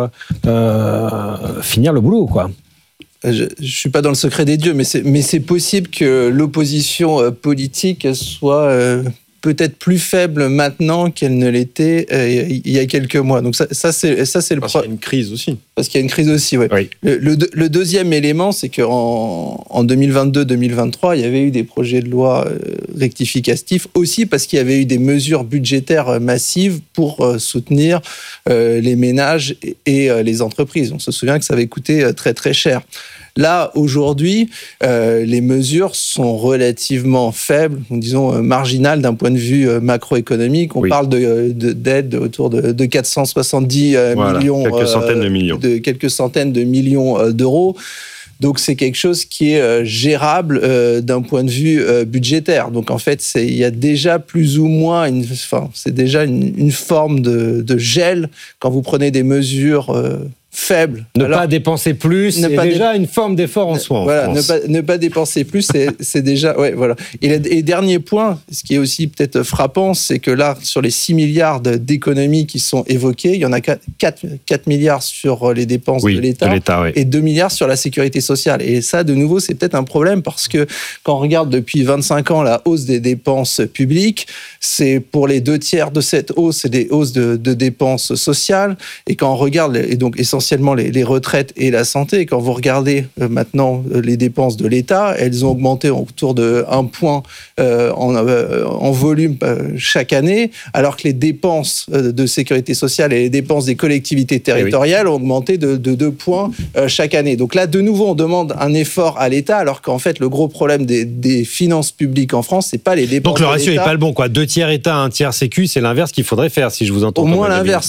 euh, finir le boulot, quoi. Je ne suis pas dans le secret des dieux, mais c'est, mais c'est possible que l'opposition politique soit... Euh, peut-être plus faible maintenant qu'elle ne l'était euh, il y a quelques mois. Donc ça, ça c'est ça c'est le parce pro... qu'il y a une crise aussi. Parce qu'il y a une crise aussi, ouais. oui. Le, le, le deuxième élément, c'est qu'en en deux mille vingt-deux deux mille vingt-trois, il y avait eu des projets de loi euh, rectificatifs aussi parce qu'il y avait eu des mesures budgétaires massives pour euh, soutenir euh, les ménages et, et euh, les entreprises. On se souvient que ça avait coûté euh, très très cher. Là, aujourd'hui, euh, les mesures sont relativement faibles, disons euh, marginales d'un point de vue euh, macroéconomique. On oui. parle de, de, d'aide autour de, de quatre cent soixante-dix euh, voilà, millions, quelques centaines de millions, euh, de quelques centaines de millions euh, d'euros. Donc c'est quelque chose qui est euh, gérable euh, d'un point de vue euh, budgétaire. Donc en fait, c'est, il y a déjà plus ou moins, une, enfin, c'est déjà une, une forme de, de gel quand vous prenez des mesures. Euh, faible. Ne Alors, pas dépenser plus, c'est déjà dé... une forme d'effort en soi. En voilà, France. Ne, pas, ne pas dépenser plus, c'est, c'est déjà... Ouais, voilà. Et, le, et dernier point, ce qui est aussi peut-être frappant, c'est que là, sur les six milliards d'économies qui sont évoquées, il y en a quatre milliards sur les dépenses oui, de l'État, de l'État oui. et deux milliards sur la sécurité sociale. Et ça, de nouveau, c'est peut-être un problème parce que quand on regarde depuis vingt-cinq ans la hausse des dépenses publiques, c'est pour les deux tiers de cette hausse, c'est des hausses de, de dépenses sociales. Et quand on regarde, et donc essentiellement Les, les retraites et la santé. Et quand vous regardez euh, maintenant euh, les dépenses de l'État, elles ont augmenté autour de un point euh, en, euh, en volume euh, chaque année, alors que les dépenses euh, de sécurité sociale et les dépenses des collectivités territoriales oui. ont augmenté de, de deux points euh, chaque année. Donc là, de nouveau, on demande un effort à l'État, alors qu'en fait, le gros problème des, des finances publiques en France, c'est pas les dépenses. Donc le ratio n'est pas le bon, quoi. Deux tiers État, un tiers Sécu, c'est l'inverse qu'il faudrait faire, si je vous entends. Au moins l'inverse, ouais.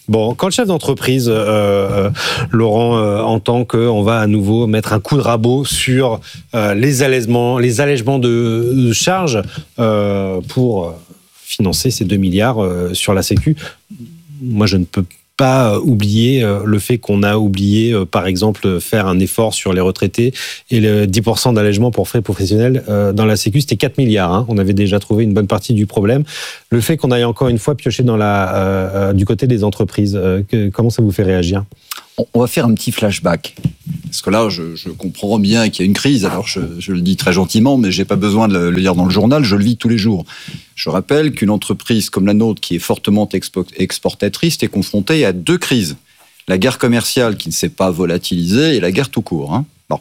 Bon, quand le chef d'entreprise, euh, euh, Laurent, euh, entend qu'on va à nouveau mettre un coup de rabot sur euh, les allègements, les allègements de, de charges euh, pour financer ces deux milliards euh, sur la Sécu, moi je ne peux pas oublier le fait qu'on a oublié, par exemple, faire un effort sur les retraités et le dix pour cent d'allègement pour frais professionnels dans la Sécu, c'était quatre milliards. Hein. On avait déjà trouvé une bonne partie du problème. Le fait qu'on aille encore une fois piocher dans la, euh, du côté des entreprises, euh, que, comment ça vous fait réagir ? On va faire un petit flashback. Parce que là, je, je comprends bien qu'il y a une crise. Alors, je, je le dis très gentiment, mais j'ai pas besoin de le, le lire dans le journal. Je le vis tous les jours. Je rappelle qu'une entreprise comme la nôtre, qui est fortement expo- exportatrice, est confrontée à deux crises. La guerre commerciale qui ne s'est pas volatilisée et la guerre tout court. Hein. Bon.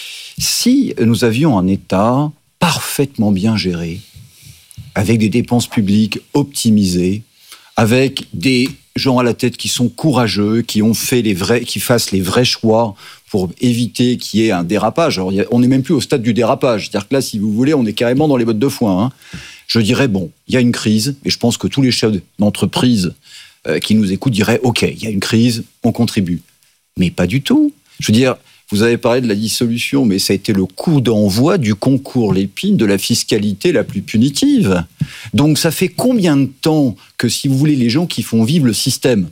Si nous avions un État parfaitement bien géré, avec des dépenses publiques optimisées, avec des gens à la tête qui sont courageux, qui ont fait les vrais, qui fassent les vrais choix pour éviter qu'il y ait un dérapage. Alors, on n'est même plus au stade du dérapage. C'est-à-dire que là, si vous voulez, on est carrément dans les bottes de foin. Hein. Je dirais, bon, il y a une crise, et je pense que tous les chefs d'entreprise euh, qui nous écoutent diraient, OK, il y a une crise, on contribue. Mais pas du tout. Je veux dire, vous avez parlé de la dissolution, mais ça a été le coup d'envoi du concours Lépine de la fiscalité la plus punitive. Donc ça fait combien de temps que, si vous voulez, les gens qui font vivre le système,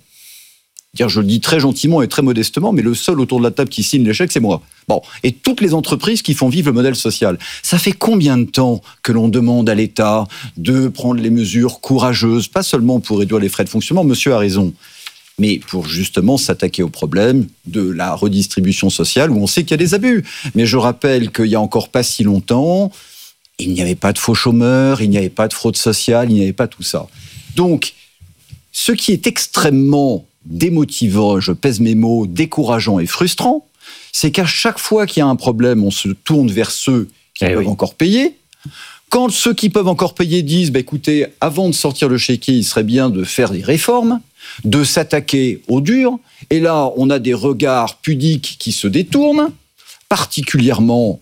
je le dis très gentiment et très modestement, mais le seul autour de la table qui signe l'échec, c'est moi. Bon, et toutes les entreprises qui font vivre le modèle social. Ça fait combien de temps que l'on demande à l'État de prendre les mesures courageuses, pas seulement pour réduire les frais de fonctionnement, monsieur a raison, mais pour justement s'attaquer au problème de la redistribution sociale où on sait qu'il y a des abus. Mais je rappelle qu'il y a encore pas si longtemps, il n'y avait pas de faux chômeurs, il n'y avait pas de fraude sociale, il n'y avait pas tout ça. Donc, ce qui est extrêmement démotivant, je pèse mes mots, décourageant et frustrant, c'est qu'à chaque fois qu'il y a un problème, on se tourne vers ceux qui eh peuvent oui. encore payer. Quand ceux qui peuvent encore payer disent, bah, écoutez, avant de sortir le chéquier, il serait bien de faire des réformes, de s'attaquer au dur. Et là, on a des regards pudiques qui se détournent, particulièrement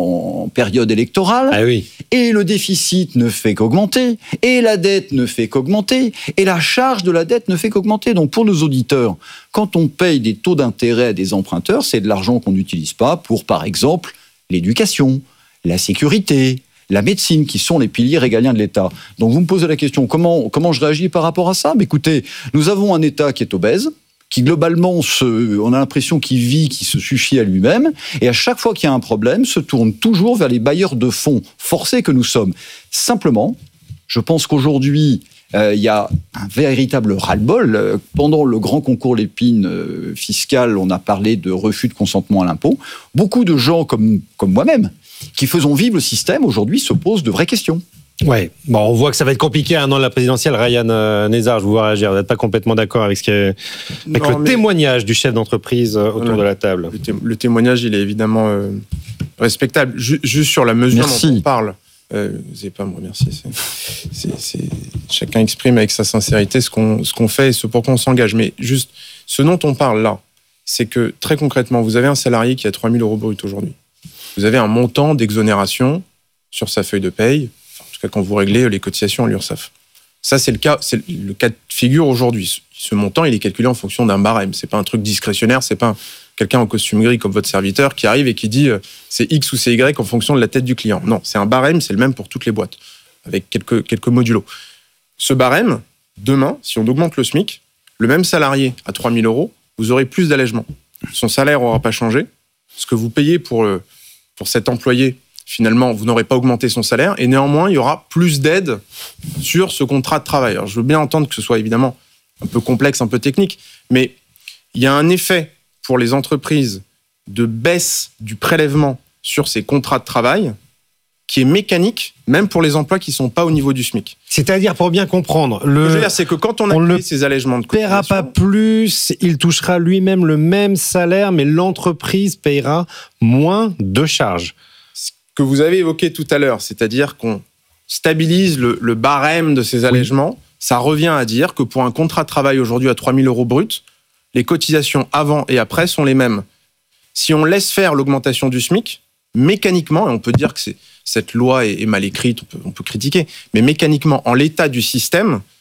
en période électorale. Ah oui. Et le déficit ne fait qu'augmenter, et la dette ne fait qu'augmenter, et la charge de la dette ne fait qu'augmenter. Donc pour nos auditeurs, quand on paye des taux d'intérêt à des emprunteurs, c'est de l'argent qu'on n'utilise pas pour, par exemple, l'éducation, la sécurité, la médecine, qui sont les piliers régaliens de l'État. Donc vous me posez la question, comment, comment je réagis par rapport à ça ? Mais écoutez, nous avons un État qui est obèse, qui globalement, se, on a l'impression qu'il vit, qu'il se suffit à lui-même, et à chaque fois qu'il y a un problème, se tourne toujours vers les bailleurs de fonds forcés que nous sommes. Simplement, je pense qu'aujourd'hui, euh, il y a un véritable ras-le-bol. Pendant le grand concours Lépine euh, fiscal, on a parlé de refus de consentement à l'impôt. Beaucoup de gens comme, comme moi-même, qui faisons vivre le système, aujourd'hui se posent de vraies questions. Ouais, bon, on voit que ça va être compliqué un an de la présidentielle. Ryan euh, Nézard, je vous vois réagir. Vous n'êtes pas complètement d'accord avec, ce qui est, avec non, le témoignage du chef d'entreprise euh, autour non, de la table. Le, té- le témoignage, il est évidemment euh, respectable. Ju- juste sur la mesure merci. dont on parle. Euh, vous n'avez pas à me remercier. C'est, c'est, c'est, chacun exprime avec sa sincérité ce qu'on, ce qu'on fait et ce pour quoi on s'engage. Mais juste, ce dont on parle là, c'est que très concrètement, vous avez un salarié qui a trois mille euros brut aujourd'hui. Vous avez un montant d'exonération sur sa feuille de paye, en tout cas quand vous réglez les cotisations à l'URSSAF. Ça, c'est le cas, c'est le cas de figure aujourd'hui. Ce montant, il est calculé en fonction d'un barème. C'est pas un truc discrétionnaire, c'est pas un, quelqu'un en costume gris comme votre serviteur qui arrive et qui dit euh, c'est X ou c'est Y en fonction de la tête du client. Non, c'est un barème, c'est le même pour toutes les boîtes, avec quelques, quelques modulos. Ce barème, demain, si on augmente le SMIC, le même salarié à trois mille euros, vous aurez plus d'allègement. Son salaire n'aura pas changé. Ce que vous payez pour le Pour cet employé, finalement, vous n'aurez pas augmenté son salaire et néanmoins, il y aura plus d'aide sur ce contrat de travail. Alors, je veux bien entendre que ce soit évidemment un peu complexe, un peu technique, mais il y a un effet pour les entreprises de baisse du prélèvement sur ces contrats de travail qui est mécanique, même pour les emplois qui ne sont pas au niveau du SMIC. C'est-à-dire, pour bien comprendre, le... Ce que je veux dire, c'est que quand on a on créé ces allègements de cotisation... ne paiera pas plus, il touchera lui-même le même salaire, mais l'entreprise paiera moins de charges. Ce que vous avez évoqué tout à l'heure, c'est-à-dire qu'on stabilise le, le barème de ces allègements, oui. Ça revient à dire que pour un contrat de travail aujourd'hui à trois mille euros brut, les cotisations avant et après sont les mêmes. Si on laisse faire l'augmentation du SMIC, mécaniquement, et on peut dire que c'est, cette loi est, est mal écrite, on peut, on peut critiquer, mais mécaniquement, en l'état du système,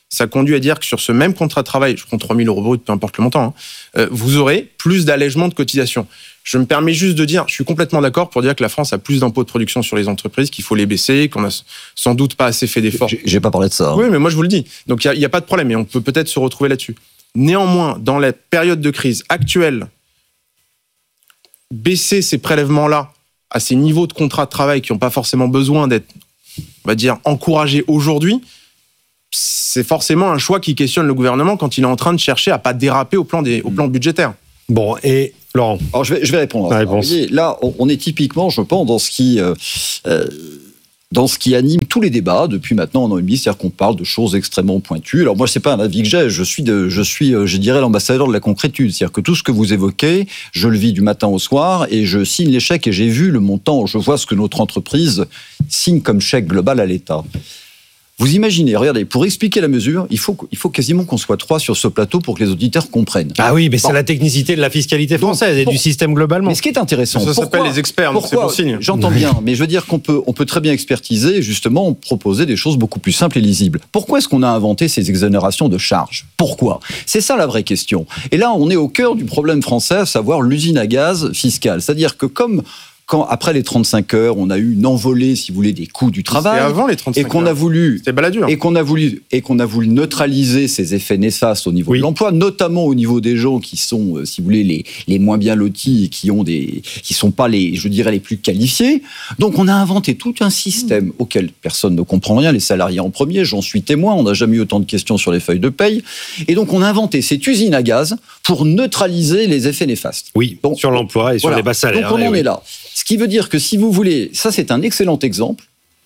ça conduit à dire que sur ce même contrat de travail, je prends trois mille euros brut, peu importe le montant, hein, euh, vous aurez plus d'allègements de cotisations. Je me permets juste de dire, je suis complètement d'accord pour dire que la France a plus d'impôts de production sur les entreprises, qu'il faut les baisser, qu'on a sans doute pas assez fait d'efforts. J'ai, j'ai pas parlé de ça. Hein. Oui, mais moi je vous le dis. Donc il n'y a, a pas de problème et on peut peut-être se retrouver là-dessus. Néanmoins, dans la période de crise actuelle, baisser ces prélèvements-là à ces niveaux de contrat de travail qui n'ont pas forcément besoin d'être, on va dire, encouragés aujourd'hui, c'est forcément un choix qui questionne le gouvernement quand il est en train de chercher à pas déraper au plan, des, au plan budgétaire. Bon, et Laurent. Alors je vais, je vais répondre. La Alors, vous voyez, là, on, on est typiquement, je pense, dans ce qui... Euh, euh, dans ce qui anime tous les débats depuis maintenant un an et demi, c'est-à-dire qu'on parle de choses extrêmement pointues. Alors moi, c'est pas un avis que j'ai, je suis, de, je suis, je dirais, l'ambassadeur de la concrétude. C'est-à-dire que tout ce que vous évoquez, je le vis du matin au soir et je signe les chèques et j'ai vu le montant, je vois ce que notre entreprise signe comme chèque global à l'État. Vous imaginez, regardez, pour expliquer la mesure, il faut, il faut quasiment qu'on soit trois sur ce plateau pour que les auditeurs comprennent. Ah oui, mais bon. C'est la technicité de la fiscalité française Donc, et pour, du système globalement. Mais ce qui est intéressant, ça pourquoi, s'appelle les experts, donc c'est bon signe. J'entends bien, mais je veux dire qu'on peut, on peut très bien expertiser et justement proposer des choses beaucoup plus simples et lisibles. Pourquoi est-ce qu'on a inventé ces exonérations de charges ? Pourquoi ? C'est ça la vraie question. Et là, on est au cœur du problème français, à savoir l'usine à gaz fiscale. C'est-à-dire que comme... Quand, après les trente-cinq heures, on a eu une envolée, si vous voulez, des coûts du travail. C'était avant les trente-cinq et qu'on heures. a voulu, C'était baladure. Et qu'on a voulu, et qu'on a voulu neutraliser ces effets néfastes au niveau oui. de l'emploi, notamment au niveau des gens qui sont, si vous voulez, les, les moins bien lotis et qui ont des, qui sont pas les, je dirais, les plus qualifiés. Donc, on a inventé tout un système auquel personne ne comprend rien, les salariés en premier, j'en suis témoin, on n'a jamais eu autant de questions sur les feuilles de paye. Et donc, on a inventé cette usine à gaz pour neutraliser les effets néfastes. Oui, bon, sur l'emploi et sur voilà. les bas salaires. Donc, on en oui. est là. Ce qui veut dire que si vous voulez, ça c'est un excellent exemple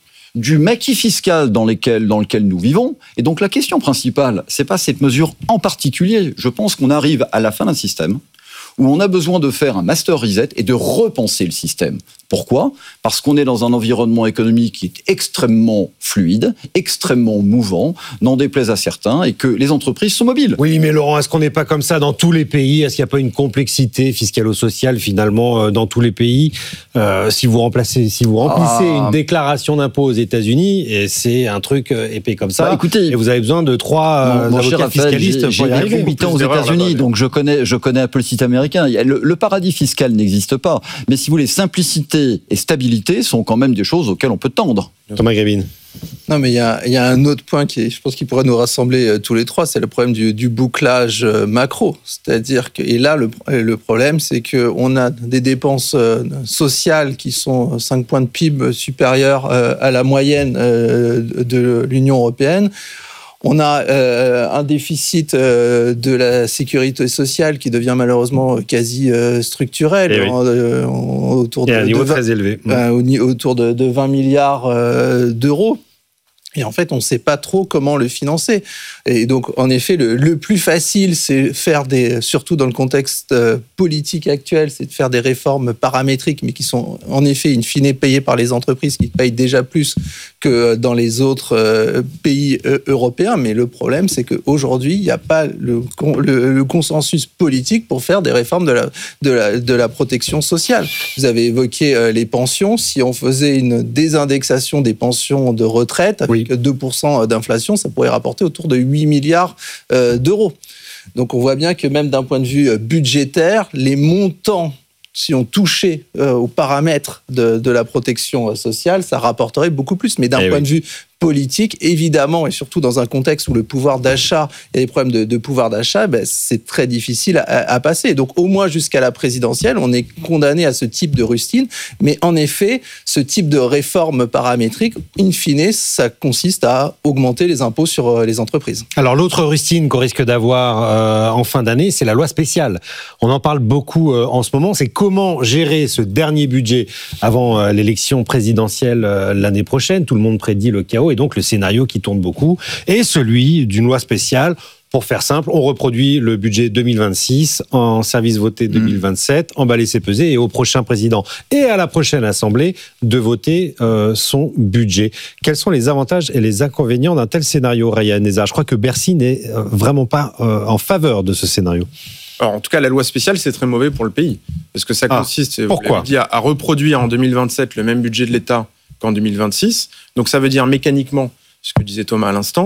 du maquis fiscal dans, lesquels, dans lequel nous vivons. Et donc la question principale, c'est pas cette mesure en particulier. Je pense qu'on arrive à la fin d'un système où on a besoin de faire un master reset et de repenser le système. Pourquoi ? Parce qu'on est dans un environnement économique qui est extrêmement fluide, extrêmement mouvant, n'en déplaise à certains, et que les entreprises sont mobiles. Oui, mais Laurent, est-ce qu'on n'est pas comme ça dans tous les pays ? Est-ce qu'il n'y a pas une complexité fiscalo-sociale finalement dans tous les pays ? euh, Si vous remplacez, si vous remplissez ah. une déclaration d'impôt aux États-Unis, et c'est un truc épais comme ça. Bah, écoutez, et vous avez besoin de trois mon, mon avocats Raphaël, fiscalistes j'ai, pour y arriver. J'ai huit ans aux États-Unis, donc je connais, je connais un peu le système américain. Le, le paradis fiscal n'existe pas, mais si vous voulez, simplicité et stabilité sont quand même des choses auxquelles on peut tendre. Thomas Grébin. Non, mais il y a, y a un autre point qui, est, je pense, qui pourrait nous rassembler euh, tous les trois, c'est le problème du, du bouclage euh, macro. C'est-à-dire que, et là, le, le problème, c'est qu'on a des dépenses euh, sociales qui sont cinq points de P I B supérieurs euh, à la moyenne euh, de l'Union européenne. On a euh, un déficit euh, de la sécurité sociale qui devient malheureusement quasi euh, structurel. Et oui. en, euh, en, autour et de, à un niveau de vingt, très élevé. Euh, autour de, de vingt milliards euh, d'euros. Et en fait, on ne sait pas trop comment le financer. Et donc, en effet, le, le plus facile, c'est faire des, surtout dans le contexte euh, politique actuel, c'est de faire des réformes paramétriques, mais qui sont en effet, in fine, payées par les entreprises qui payent déjà plus que dans les autres euh, pays euh, européens. Mais le problème, c'est qu'aujourd'hui, il n'y a pas le, le, le consensus politique pour faire des réformes de la, de la, de la protection sociale. Vous avez évoqué euh, les pensions. Si on faisait une désindexation des pensions de retraite, avec oui. deux pour cent d'inflation, ça pourrait rapporter autour de huit milliards euh, d'euros. Donc on voit bien que même d'un point de vue budgétaire, les montants, si on touchait euh, aux paramètres de, de la protection sociale, ça rapporterait beaucoup plus. Mais d'un eh point oui. de vue politique, évidemment, et surtout dans un contexte où le pouvoir d'achat, il y a des problèmes de, de pouvoir d'achat, ben, c'est très difficile à, à passer. Donc au moins jusqu'à la présidentielle, on est condamné à ce type de rustine. Mais en effet, ce type de réforme paramétrique, in fine, ça consiste à augmenter les impôts sur les entreprises. Alors l'autre rustine qu'on risque d'avoir euh, en fin d'année, c'est la loi spéciale. On en parle beaucoup euh, en ce moment, c'est comment gérer ce dernier budget avant euh, l'élection présidentielle euh, l'année prochaine. Tout le monde prédit le chaos. Et donc, le scénario qui tourne beaucoup est celui d'une loi spéciale. Pour faire simple, on reproduit le budget deux mille vingt-six en service voté deux mille vingt-sept, mmh. emballé c'est pesé, et au prochain président et à la prochaine Assemblée de voter euh, son budget. Quels sont les avantages et les inconvénients d'un tel scénario, Raya Nezar ? Je crois que Bercy n'est euh, vraiment pas euh, en faveur de ce scénario. Alors, en tout cas, la loi spéciale, c'est très mauvais pour le pays. Parce que ça consiste, ah, pourquoi ? vous l'avez dit, à, à reproduire en deux mille vingt-sept le même budget de l'État qu'en deux mille vingt-six. Donc ça veut dire mécaniquement, ce que disait Thomas à l'instant,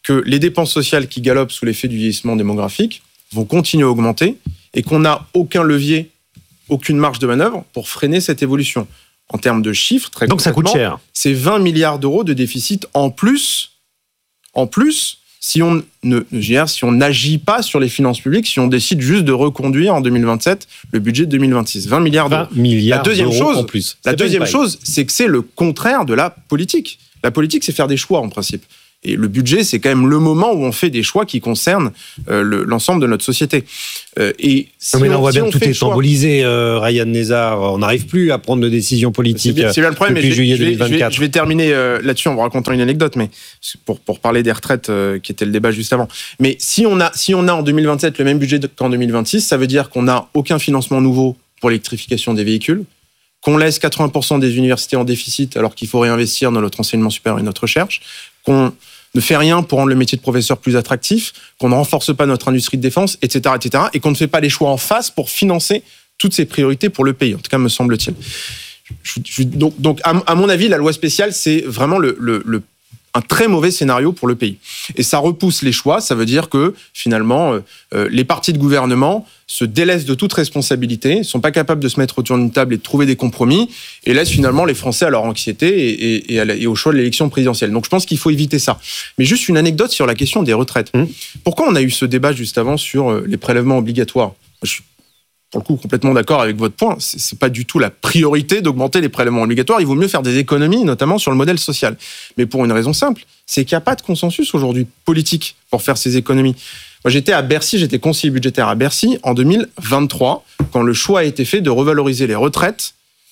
que les dépenses sociales qui galopent sous l'effet du vieillissement démographique vont continuer à augmenter et qu'on n'a aucun levier, aucune marge de manœuvre pour freiner cette évolution. En termes de chiffres, très Donc ça coûte cher. C'est vingt milliards d'euros de déficit en plus, en plus, si on ne, si on n'agit pas sur les finances publiques, si on décide juste de reconduire en deux mille vingt-sept le budget de deux mille vingt-six. vingt milliards d'euros. vingt milliards la deuxième d'euros chose, en plus. La C'est deuxième pas une chose, c'est que c'est le contraire de la politique. La politique, c'est faire des choix en principe. Et le budget, c'est quand même le moment où on fait des choix qui concernent euh, le, l'ensemble de notre société. Euh, et si non mais là, on voit si bien on que tout fait est le choix- symbolisé, euh, Ryan Nezar. On n'arrive plus à prendre de décisions politiques C'est bien, c'est bien le problème. depuis mais je vais- juillet je vais, deux mille vingt-quatre. Je vais, je vais terminer euh, là-dessus en vous racontant une anecdote, mais pour, pour parler des retraites, euh, qui était le débat juste avant. Mais si on a, si on a en deux mille vingt-sept le même budget qu'en deux mille vingt-six, ça veut dire qu'on n'a aucun financement nouveau pour l'électrification des véhicules, qu'on laisse quatre-vingts pour cent des universités en déficit alors qu'il faut réinvestir dans notre enseignement supérieur et notre recherche, qu'on ne fait rien pour rendre le métier de professeur plus attractif, qu'on ne renforce pas notre industrie de défense, et cetera, et cetera, et qu'on ne fait pas les choix en face pour financer toutes ces priorités pour le pays, en tout cas me semble-t-il. Je- je- donc, donc à, à mon avis, la loi spéciale, c'est vraiment le, le, le un très mauvais scénario pour le pays. Et ça repousse les choix, ça veut dire que finalement, euh, euh, les partis de gouvernement se délaissent de toute responsabilité, sont pas capables de se mettre autour d'une table et de trouver des compromis, et laissent finalement les Français à leur anxiété et, et, et, à la- et au choix de l'élection présidentielle. Donc je pense qu'il faut éviter ça. Mais juste une anecdote sur la question des retraites. Mmh. Pourquoi on a eu ce débat juste avant sur euh, les prélèvements obligatoires ? Je suis pour le coup complètement d'accord avec votre point. C'est, c'est pas du tout la priorité d'augmenter les prélèvements obligatoires. Il vaut mieux faire des économies, notamment sur le modèle social. Mais pour une raison simple, c'est qu'il n'y a pas de consensus aujourd'hui politique pour faire ces économies. Moi, j'étais à Bercy, j'étais conseiller budgétaire à Bercy en deux mille vingt-trois, quand le choix a été fait de revaloriser les retraites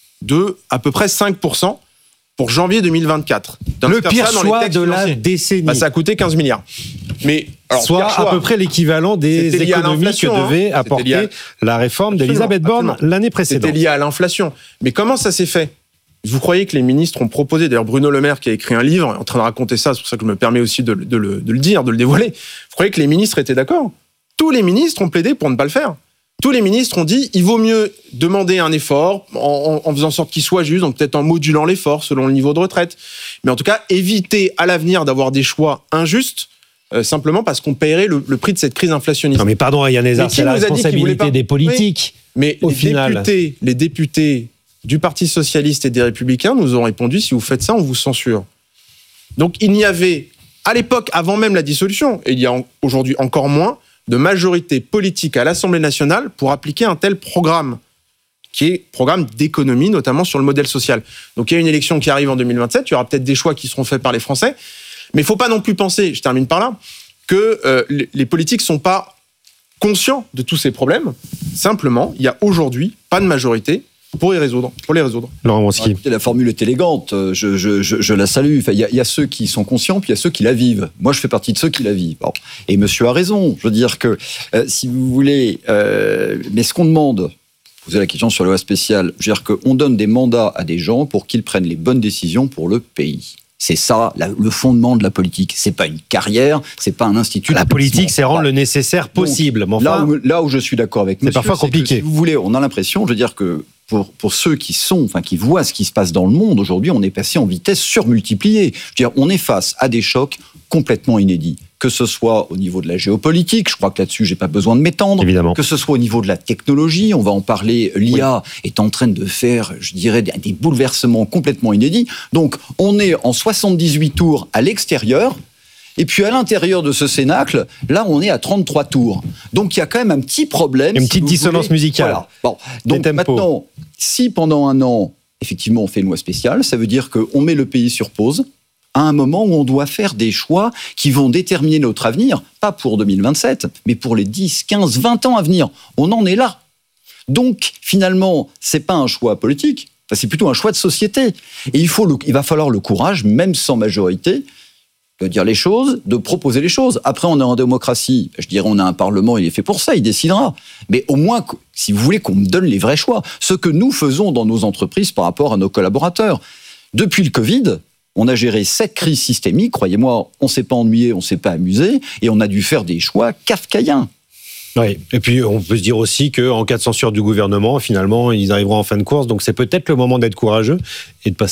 de à peu près cinq pour cent pour janvier deux mille vingt-quatre. Le D'inscrire pire ça dans les choix textes de la financiers. décennie. Bah, ça a coûté quinze milliards. Mais alors, Soit pire choix, à peu près l'équivalent des C'était lié à économies que l'inflation, hein. devait C'était apporter lié à- la réforme Absolument, d'Elisabeth Borne absolument. l'année précédente. C'était lié à l'inflation. Mais comment ça s'est fait ? Vous croyez que les ministres ont proposé, d'ailleurs Bruno Le Maire qui a écrit un livre, est en train de raconter ça, c'est pour ça que je me permets aussi de, de le, de le dire, de le dévoiler. Vous croyez que les ministres étaient d'accord ? Tous les ministres ont plaidé pour ne pas le faire. Tous les ministres ont dit il vaut mieux demander un effort en, en, en faisant en sorte qu'il soit juste, donc peut-être en modulant l'effort selon le niveau de retraite. Mais en tout cas, éviter à l'avenir d'avoir des choix injustes, euh, simplement parce qu'on paierait le, le prix de cette crise inflationniste. Non mais pardon, Ryan Nezar, Mais qui c'est la nous a dit qu'il voulait responsabilité pas des politiques. Oui. Mais au les final. députés, les députés du Parti socialiste et des Républicains nous ont répondu si vous faites ça, on vous censure. Donc il n'y avait, à l'époque, avant même la dissolution, et il y a en- aujourd'hui encore moins, de majorité politique à l'Assemblée nationale pour appliquer un tel programme, qui est programme d'économie, notamment sur le modèle social. Donc il y a une élection qui arrive en deux mille vingt-sept, il y aura peut-être des choix qui seront faits par les Français, mais il ne faut pas non plus penser, je termine par là, que euh, les les politiques ne sont pas conscients de tous ces problèmes. Simplement, il n'y a aujourd'hui pas de majorité pour y résoudre, pour les résoudre. Laurent Wronski. Écoutez, la formule est élégante, je, je, je, je la salue. Enfin, il y, a- il y a ceux qui sont conscients, puis il y a ceux qui la vivent. Moi, je fais partie de ceux qui la vivent. Bon. Et monsieur a raison. Je veux dire que, euh, si vous voulez, euh, mais ce qu'on demande, posez la question sur la loi spéciale, je veux dire qu'on donne des mandats à des gens pour qu'ils prennent les bonnes décisions pour le pays. C'est ça, la- le fondement de la politique. C'est pas une carrière, c'est pas un institut. La politique, d'établissement. c'est rendre Bon. le nécessaire possible. Mais Donc, enfin, là, où, là où je suis d'accord avec c'est monsieur, parfois que, compliqué. si vous voulez, on a l'impression, je veux dire que pour, pour ceux qui sont, enfin qui voient ce qui se passe dans le monde aujourd'hui, on est passé en vitesse surmultipliée. Je veux dire, on est face à des chocs complètement inédits. Que ce soit au niveau de la géopolitique, je crois que là-dessus, j'ai pas besoin de m'étendre. Évidemment. Que ce soit au niveau de la technologie, on va en parler. L'I A est en train de faire, je dirais, des, des bouleversements complètement inédits. Donc, on est en soixante-dix-huit tours à l'extérieur. Et puis à l'intérieur de ce cénacle, là, on est à trente-trois tours. Donc il y a quand même un petit problème. Une si petite vous dissonance voulez. musicale. Voilà. Bon. Donc tempos. maintenant, si pendant un an, effectivement, on fait une loi spéciale, ça veut dire qu'on met le pays sur pause à un moment où on doit faire des choix qui vont déterminer notre avenir, pas pour deux mille vingt-sept, mais pour les dix, quinze, vingt ans à venir. On en est là. Donc, finalement, c'est pas un choix politique, enfin, c'est plutôt un choix de société. Et il, faut le, il va falloir le courage, même sans majorité, de dire les choses, de proposer les choses. Après, on est en démocratie. Je dirais, on a un Parlement, il est fait pour ça, il décidera. Mais au moins, si vous voulez qu'on me donne les vrais choix, ce que nous faisons dans nos entreprises par rapport à nos collaborateurs. Depuis le Covid, on a géré sept crises systémiques. Croyez-moi, on ne s'est pas ennuyé, on ne s'est pas amusé, et on a dû faire des choix kafkaïens. Oui, et puis on peut se dire aussi qu'en cas de censure du gouvernement, finalement, ils arriveront en fin de course, donc c'est peut-être le moment d'être courageux et de passer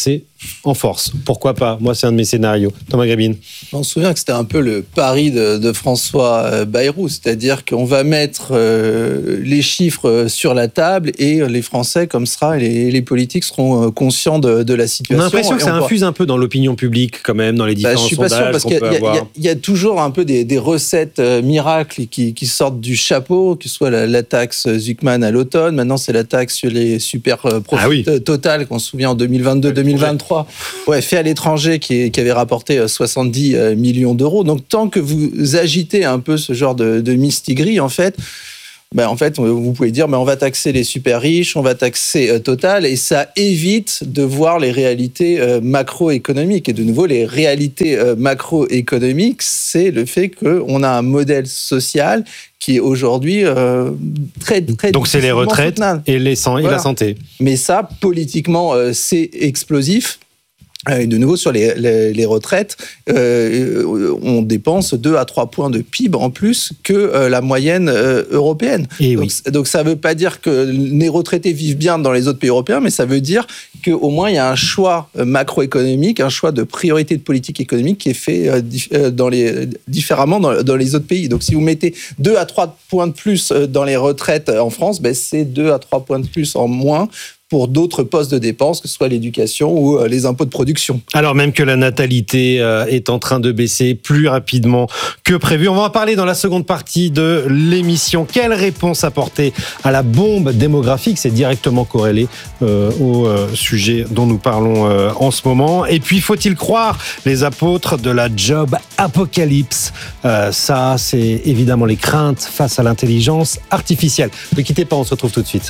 en force. Pourquoi pas? Moi, c'est un de mes scénarios. Thomas Grébine. On se souvient que c'était un peu le pari de, de François Bayrou, c'est-à-dire qu'on va mettre euh, les chiffres sur la table et les Français, comme ça, et les, les politiques seront conscients de, de la situation. On a l'impression que ça infuse voit... un peu dans l'opinion publique, quand même, dans les différents sondages. Bah, je suis pas sûr, parce qu'il y a, y, a, y a toujours un peu des, des recettes euh, miracles qui, qui sortent du chapeau, que ce soit la, la taxe Zuckman à l'automne, maintenant c'est la taxe sur les super euh, profits ah oui. Total, qu'on se souvient en deux mille vingt-deux deux mille vingt-trois, ouais, fait à l'étranger, qui, qui avait rapporté soixante-dix millions d'euros. Donc tant que vous agitez un peu ce genre de, de mistigris, en fait, ben en fait, vous pouvez dire, ben on va taxer les super riches, on va taxer euh, Total, et ça évite de voir les réalités euh, macroéconomiques. Et de nouveau, les réalités euh, macroéconomiques, c'est le fait qu'on a un modèle social qui est aujourd'hui euh, très, très... Donc c'est les retraites et, les san- voilà. et la santé. Mais ça, politiquement, euh, c'est explosif. Et de nouveau, sur les, les, les retraites, euh, on dépense deux à trois points de P I B en plus que euh, la moyenne euh, européenne. Et donc, oui. donc ça ne veut pas dire que les retraités vivent bien dans les autres pays européens, mais ça veut dire qu'au moins il y a un choix macroéconomique, un choix de priorité de politique économique qui est fait euh, dif- dans les, différemment dans, dans les autres pays. Donc si vous mettez deux à trois points de plus dans les retraites en France, ben, c'est deux à trois points de plus en moins pour d'autres postes de dépenses, que ce soit l'éducation ou les impôts de production. Alors même que la natalité est en train de baisser plus rapidement que prévu. On va en parler dans la seconde partie de l'émission. Quelle réponse apporter à la bombe démographique? C'est directement corrélé euh, au euh, sujet dont nous parlons euh, en ce moment. Et puis, faut-il croire les apôtres de la job apocalypse? euh, Ça, c'est évidemment les craintes face à l'intelligence artificielle. Ne quittez pas, on se retrouve tout de suite.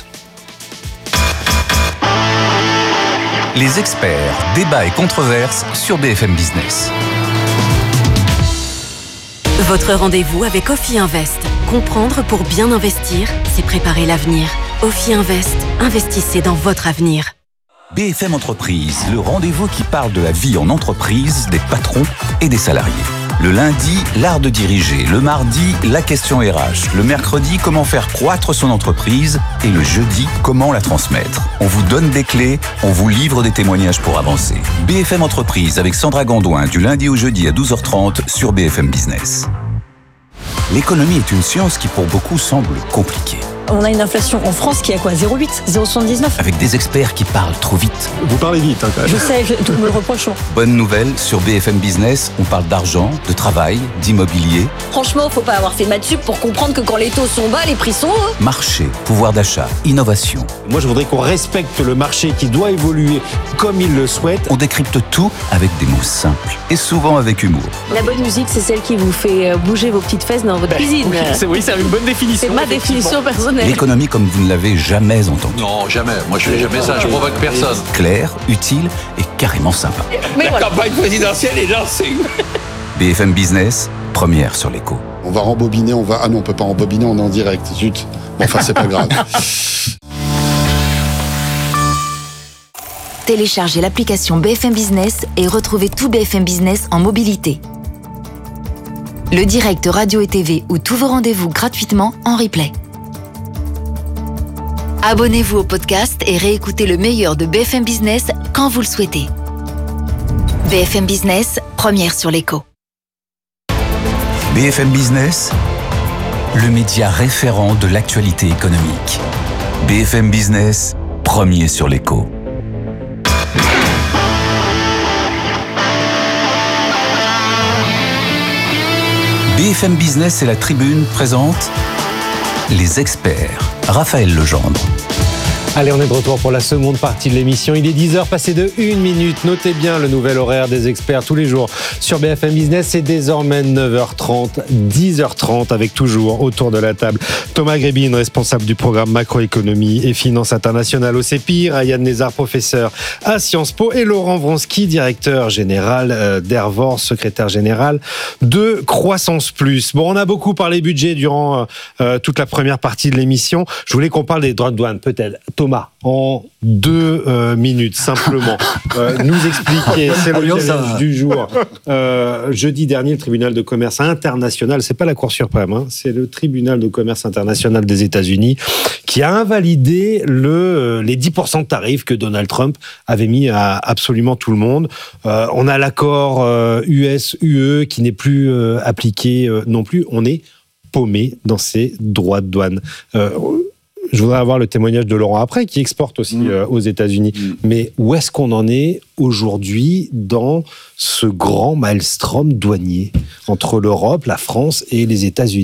Les experts, débats et controverses sur B F M Business. Votre rendez-vous avec Ophi Invest. Comprendre pour bien investir, c'est préparer l'avenir. Ophi Invest, investissez dans votre avenir. B F M Entreprise, le rendez-vous qui parle de la vie en entreprise, des patrons et des salariés. Le lundi, l'art de diriger. Le mardi, la question R H. Le mercredi, comment faire croître son entreprise. Et le jeudi, comment la transmettre. On vous donne des clés, on vous livre des témoignages pour avancer. B F M Entreprise avec Sandra Gondouin du lundi au jeudi à douze heures trente sur B F M Business. L'économie est une science qui pour beaucoup semble compliquée. On a une inflation en France qui est à quoi? zéro virgule huit, zéro virgule soixante-dix-neuf. Avec des experts qui parlent trop vite. Vous parlez vite, hein, quand même. Je sais, je, tout me le reproche. Bonne nouvelle, sur B F M Business, on parle d'argent, de travail, d'immobilier. Franchement, faut pas avoir fait maths sup pour comprendre que quand les taux sont bas, les prix sont hauts. Marché, pouvoir d'achat, innovation. Moi, je voudrais qu'on respecte le marché qui doit évoluer comme il le souhaite. On décrypte tout avec des mots simples et souvent avec humour. La bonne musique, c'est celle qui vous fait bouger vos petites fesses dans votre ben, cuisine. Oui, c'est, oui, c'est une bonne définition. C'est ma définition personnelle. L'économie comme vous ne l'avez jamais entendue. Non, jamais. Moi, je fais jamais ça. Je provoque personne. Clair, utile et carrément sympa. Mais La voilà. campagne présidentielle est lancée. B F M Business, première sur l'écho. On va rembobiner, on va... Ah non, on peut pas rembobiner, on est en direct. Zut. Bon, enfin, c'est pas grave. Téléchargez l'application B F M Business et retrouvez tout B F M Business en mobilité. Le direct radio et T V ou tous vos rendez-vous gratuitement en replay. Abonnez-vous au podcast et réécoutez le meilleur de B F M Business quand vous le souhaitez. B F M Business, première sur l'écho. B F M Business, le média référent de l'actualité économique. B F M Business, premier sur l'écho. B F M Business et la Tribune présentent les experts. Raphaël Legendre. Allez, on est de retour pour la seconde partie de l'émission. Il est dix heures passé de une minute. Notez bien le nouvel horaire des experts tous les jours sur B F M Business. C'est désormais neuf heures trente, dix heures trente avec toujours autour de la table Thomas Grébine, responsable du programme macroéconomie et finances internationales au CEPIR, Ayane Nézard, professeur à Sciences Po, et Laurent Vronsky, directeur général d'Ervor, secrétaire général de Croissance Plus. Bon, on a beaucoup parlé budget durant euh, toute la première partie de l'émission. Je voulais qu'on parle des droits de douane, peut-être. Thomas, en deux euh, minutes, simplement, euh, nous expliquer, c'est le challenge du jour. Euh, jeudi dernier, le tribunal de commerce international, c'est pas la Cour suprême, hein, c'est le tribunal de commerce international des États-Unis qui a invalidé le, les dix pour cent de tarifs que Donald Trump avait mis à absolument tout le monde. Euh, on a l'accord euh, U S-U E qui n'est plus euh, appliqué euh, non plus. On est paumé dans ces droits de douane. Euh, je voudrais avoir le témoignage de Laurent après, qui exporte aussi mmh. euh, aux États-Unis. Mmh. Mais où est-ce qu'on en est aujourd'hui dans ce grand maelstrom douanier entre l'Europe, la France et les États-Unis ?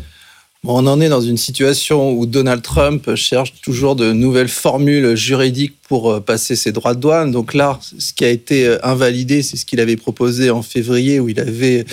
On en est dans une situation où Donald Trump cherche toujours de nouvelles formules juridiques pour passer ses droits de douane. Donc là, ce qui a été invalidé, c'est ce qu'il avait proposé en février, où il avait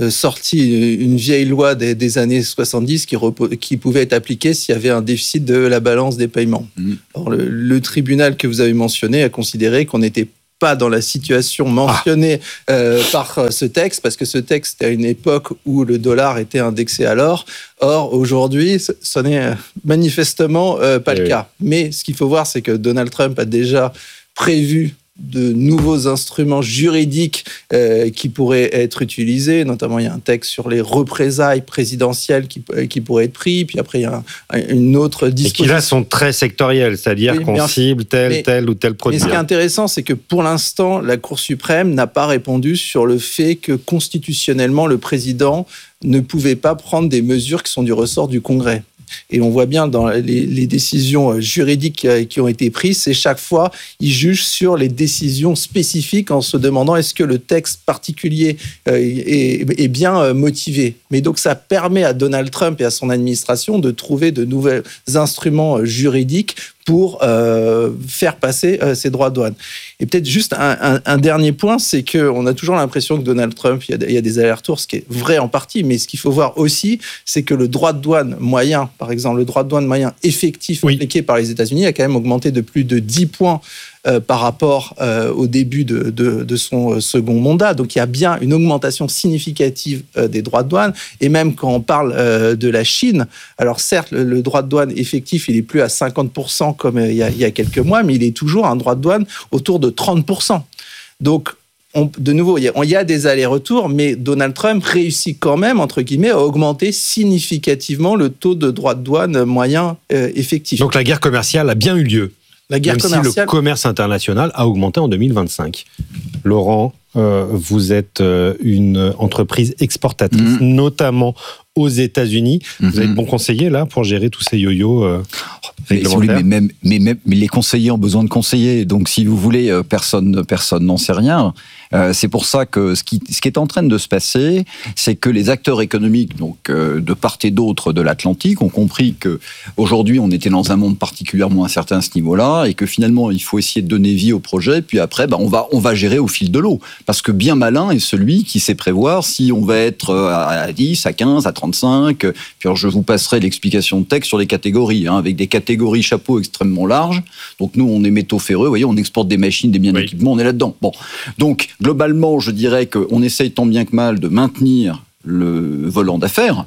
sorti une vieille loi des, des années soixante-dix qui, repos- qui pouvait être appliquée s'il y avait un déficit de la balance des paiements. Mmh. Alors, le, le tribunal que vous avez mentionné a considéré qu'on n'était pas dans la situation mentionnée ah. euh, par ce texte, parce que ce texte est à une époque où le dollar était indexé à l'or. Or, aujourd'hui, ce n'est manifestement euh, pas oui, le cas. Oui. Mais ce qu'il faut voir, c'est que Donald Trump a déjà prévu de nouveaux instruments juridiques euh, qui pourraient être utilisés. Notamment, il y a un texte sur les représailles présidentielles qui, qui pourraient être pris. Puis après, il y a un, une autre disposition. Et qui là sont très sectorielles, c'est-à-dire oui, qu'on cible tel, mais, tel ou tel produit. Mais ce qui est intéressant, c'est que pour l'instant, la Cour suprême n'a pas répondu sur le fait que constitutionnellement, le président ne pouvait pas prendre des mesures qui sont du ressort du Congrès. Et on voit bien dans les, les décisions juridiques qui ont été prises, c'est chaque fois, ils jugent sur les décisions spécifiques en se demandant est-ce que le texte particulier est, est bien motivé. Mais donc, ça permet à Donald Trump et à son administration de trouver de nouveaux instruments juridiques pour euh, faire passer euh, ces droits de douane. Et peut-être juste un, un, un dernier point, c'est qu'on a toujours l'impression que Donald Trump, il y, a, il y a des allers-retours, ce qui est vrai en partie, mais ce qu'il faut voir aussi, c'est que le droit de douane moyen, par exemple, le droit de douane moyen effectif oui. appliqué par les États-Unis a quand même augmenté de plus de dix points Euh, par rapport euh, au début de, de, de son euh, second mandat. Donc, il y a bien une augmentation significative euh, des droits de douane. Et même quand on parle euh, de la Chine, alors certes, le, le droit de douane effectif, il n'est plus à cinquante pour cent comme euh, il, y a, il y a quelques mois, mais il est toujours un droit de douane autour de trente pour cent. Donc, on, de nouveau, il y, a, il y a des allers-retours, mais Donald Trump réussit quand même, entre guillemets, à augmenter significativement le taux de droit de douane moyen euh, effectif. Donc, la guerre commerciale a bien eu lieu. La guerre Même commerciale... si le commerce international a augmenté en deux mille vingt-cinq. Laurent, euh, vous êtes euh, une entreprise exportatrice, mmh. notamment aux États-Unis. Mmh. Vous avez de bons conseillers là pour gérer tous ces yo-yo euh, mais, si vous voulez, mais, même, mais, même, mais les conseillers ont besoin de conseillers. Donc, si vous voulez, personne, personne n'en sait rien. Euh, c'est pour ça que ce qui, ce qui est en train de se passer, c'est que les acteurs économiques, donc euh, de part et d'autre de l'Atlantique, ont compris que aujourd'hui, on était dans un monde particulièrement incertain à ce niveau-là, et que finalement, il faut essayer de donner vie au projet. Puis après, bah, on va, on va gérer au fil de l'eau, parce que bien malin est celui qui sait prévoir si on va être à dix, à quinze, à trente-cinq. Puis alors, je vous passerai l'explication de texte sur les catégories, hein, avec des catégories chapeaux extrêmement larges. Donc nous, on est métaux ferreux, vous voyez, on exporte des machines, des biens oui. d'équipement, on est là-dedans. Bon, donc globalement, je dirais qu'on essaye tant bien que mal de maintenir le volant d'affaires,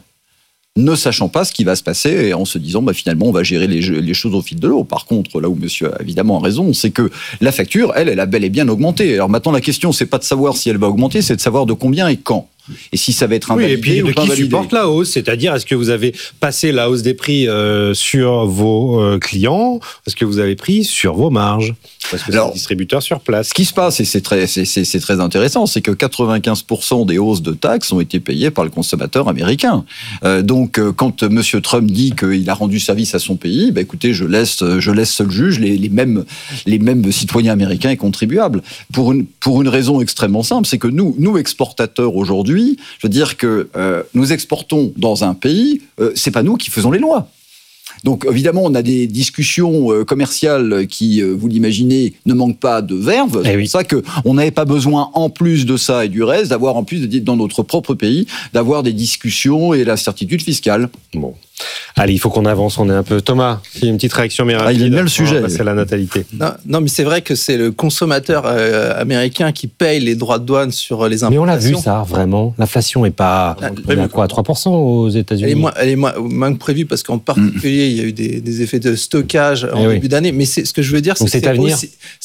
ne sachant pas ce qui va se passer et en se disant bah, finalement on va gérer les, les choses au fil de l'eau. Par contre, là où monsieur a évidemment raison, c'est que la facture, elle, elle a bel et bien augmenté. Alors maintenant, la question, c'est pas de savoir si elle va augmenter, c'est de savoir de combien et quand. Et si ça va être invalidé oui, et puis ou de pas qui validé. supporte la hausse, c'est-à-dire est-ce que vous avez passé la hausse des prix euh, sur vos euh, clients, est-ce que vous avez pris sur vos marges, parce que c'est le distributeur sur place. Ce qui se passe, et c'est très, c'est, c'est, c'est très intéressant, c'est que quatre-vingt-quinze pour cent des hausses de taxes ont été payées par le consommateur américain. Euh, donc, euh, quand monsieur Trump dit qu'il a rendu service à son pays, bah, écoutez, je laisse, je laisse seul juge les, les mêmes, les mêmes citoyens américains et contribuables. Pour une, pour une raison extrêmement simple, c'est que nous, nous exportateurs aujourd'hui, je veux dire que euh, nous exportons dans un pays, euh, c'est pas nous qui faisons les lois. Donc évidemment, on a des discussions euh, commerciales qui, euh, vous l'imaginez, ne manquent pas de verve. C'est eh oui. pour ça qu'on n'avait pas besoin, en plus de ça et du reste, d'avoir en plus, dans notre propre pays, d'avoir des discussions et la certitude fiscale. Bon. Allez, il faut qu'on avance, on est un peu... Thomas, il y a une petite réaction mais rapide. Ah, il aime bien le sujet. C'est la natalité. Non, non, mais c'est vrai que c'est le consommateur euh, américain qui paye les droits de douane sur les importations. Mais on l'a vu ça, vraiment. L'inflation est pas... Elle est à quoi, à trois pour cent aux États-Unis? Elle est moins, elle est moins, moins que prévu parce qu'en particulier, mmh. il y a eu des, des effets de stockage en eh début oui. d'année. Mais c'est, ce que je veux dire, c'est Donc que c'est, c'est à venir. Aussi, c'est,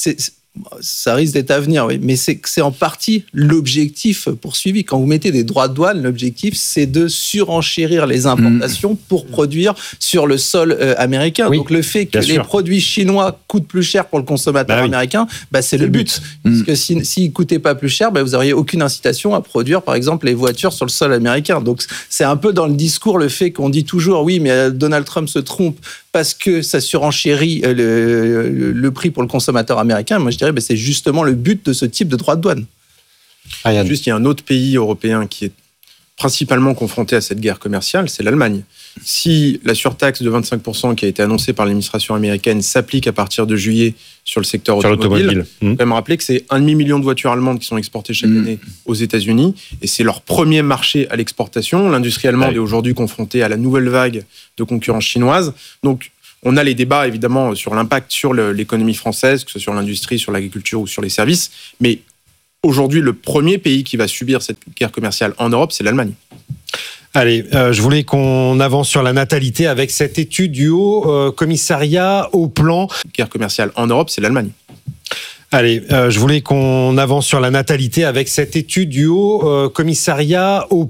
Ça risque d'être à venir, oui. Mais c'est, c'est en partie l'objectif poursuivi. Quand vous mettez des droits de douane, l'objectif, c'est de surenchérir les importations mmh. pour produire sur le sol euh, américain. Oui, donc le fait que les sûr. produits chinois coûtent plus cher pour le consommateur bah oui. américain, bah, c'est, c'est le but. but. Mmh. Parce que s'ils si, ne coûtaient pas plus cher, bah, vous n'auriez aucune incitation à produire, par exemple, les voitures sur le sol américain. Donc c'est un peu dans le discours le fait qu'on dit toujours, oui, mais Donald Trump se trompe parce que ça surenchérit le, le, le prix pour le consommateur américain. Moi, je dirais, ben, c'est justement le but de ce type de droit de douane. Ah, juste, il y a un autre pays européen qui est principalement confronté à cette guerre commerciale, c'est l'Allemagne. Si la surtaxe de vingt-cinq pour cent qui a été annoncée par l'administration américaine s'applique à partir de juillet sur le secteur sur automobile, il faut quand même rappeler que c'est un demi-million de voitures allemandes qui sont exportées chaque mmh. année aux États-Unis, et c'est leur premier marché à l'exportation. L'industrie allemande ouais. est aujourd'hui confrontée à la nouvelle vague de concurrence chinoise. Donc, on a les débats, évidemment, sur l'impact sur le, l'économie française, que ce soit sur l'industrie, sur l'agriculture ou sur les services. Mais aujourd'hui, le premier pays qui va subir cette guerre commerciale en Europe, c'est l'Allemagne. Allez, euh, je voulais qu'on avance sur la natalité avec cette étude du Haut euh, Commissariat au Plan. Guerre commerciale en Europe, c'est l'Allemagne. Allez, euh, je voulais qu'on avance sur la natalité avec cette étude du Haut euh, Commissariat au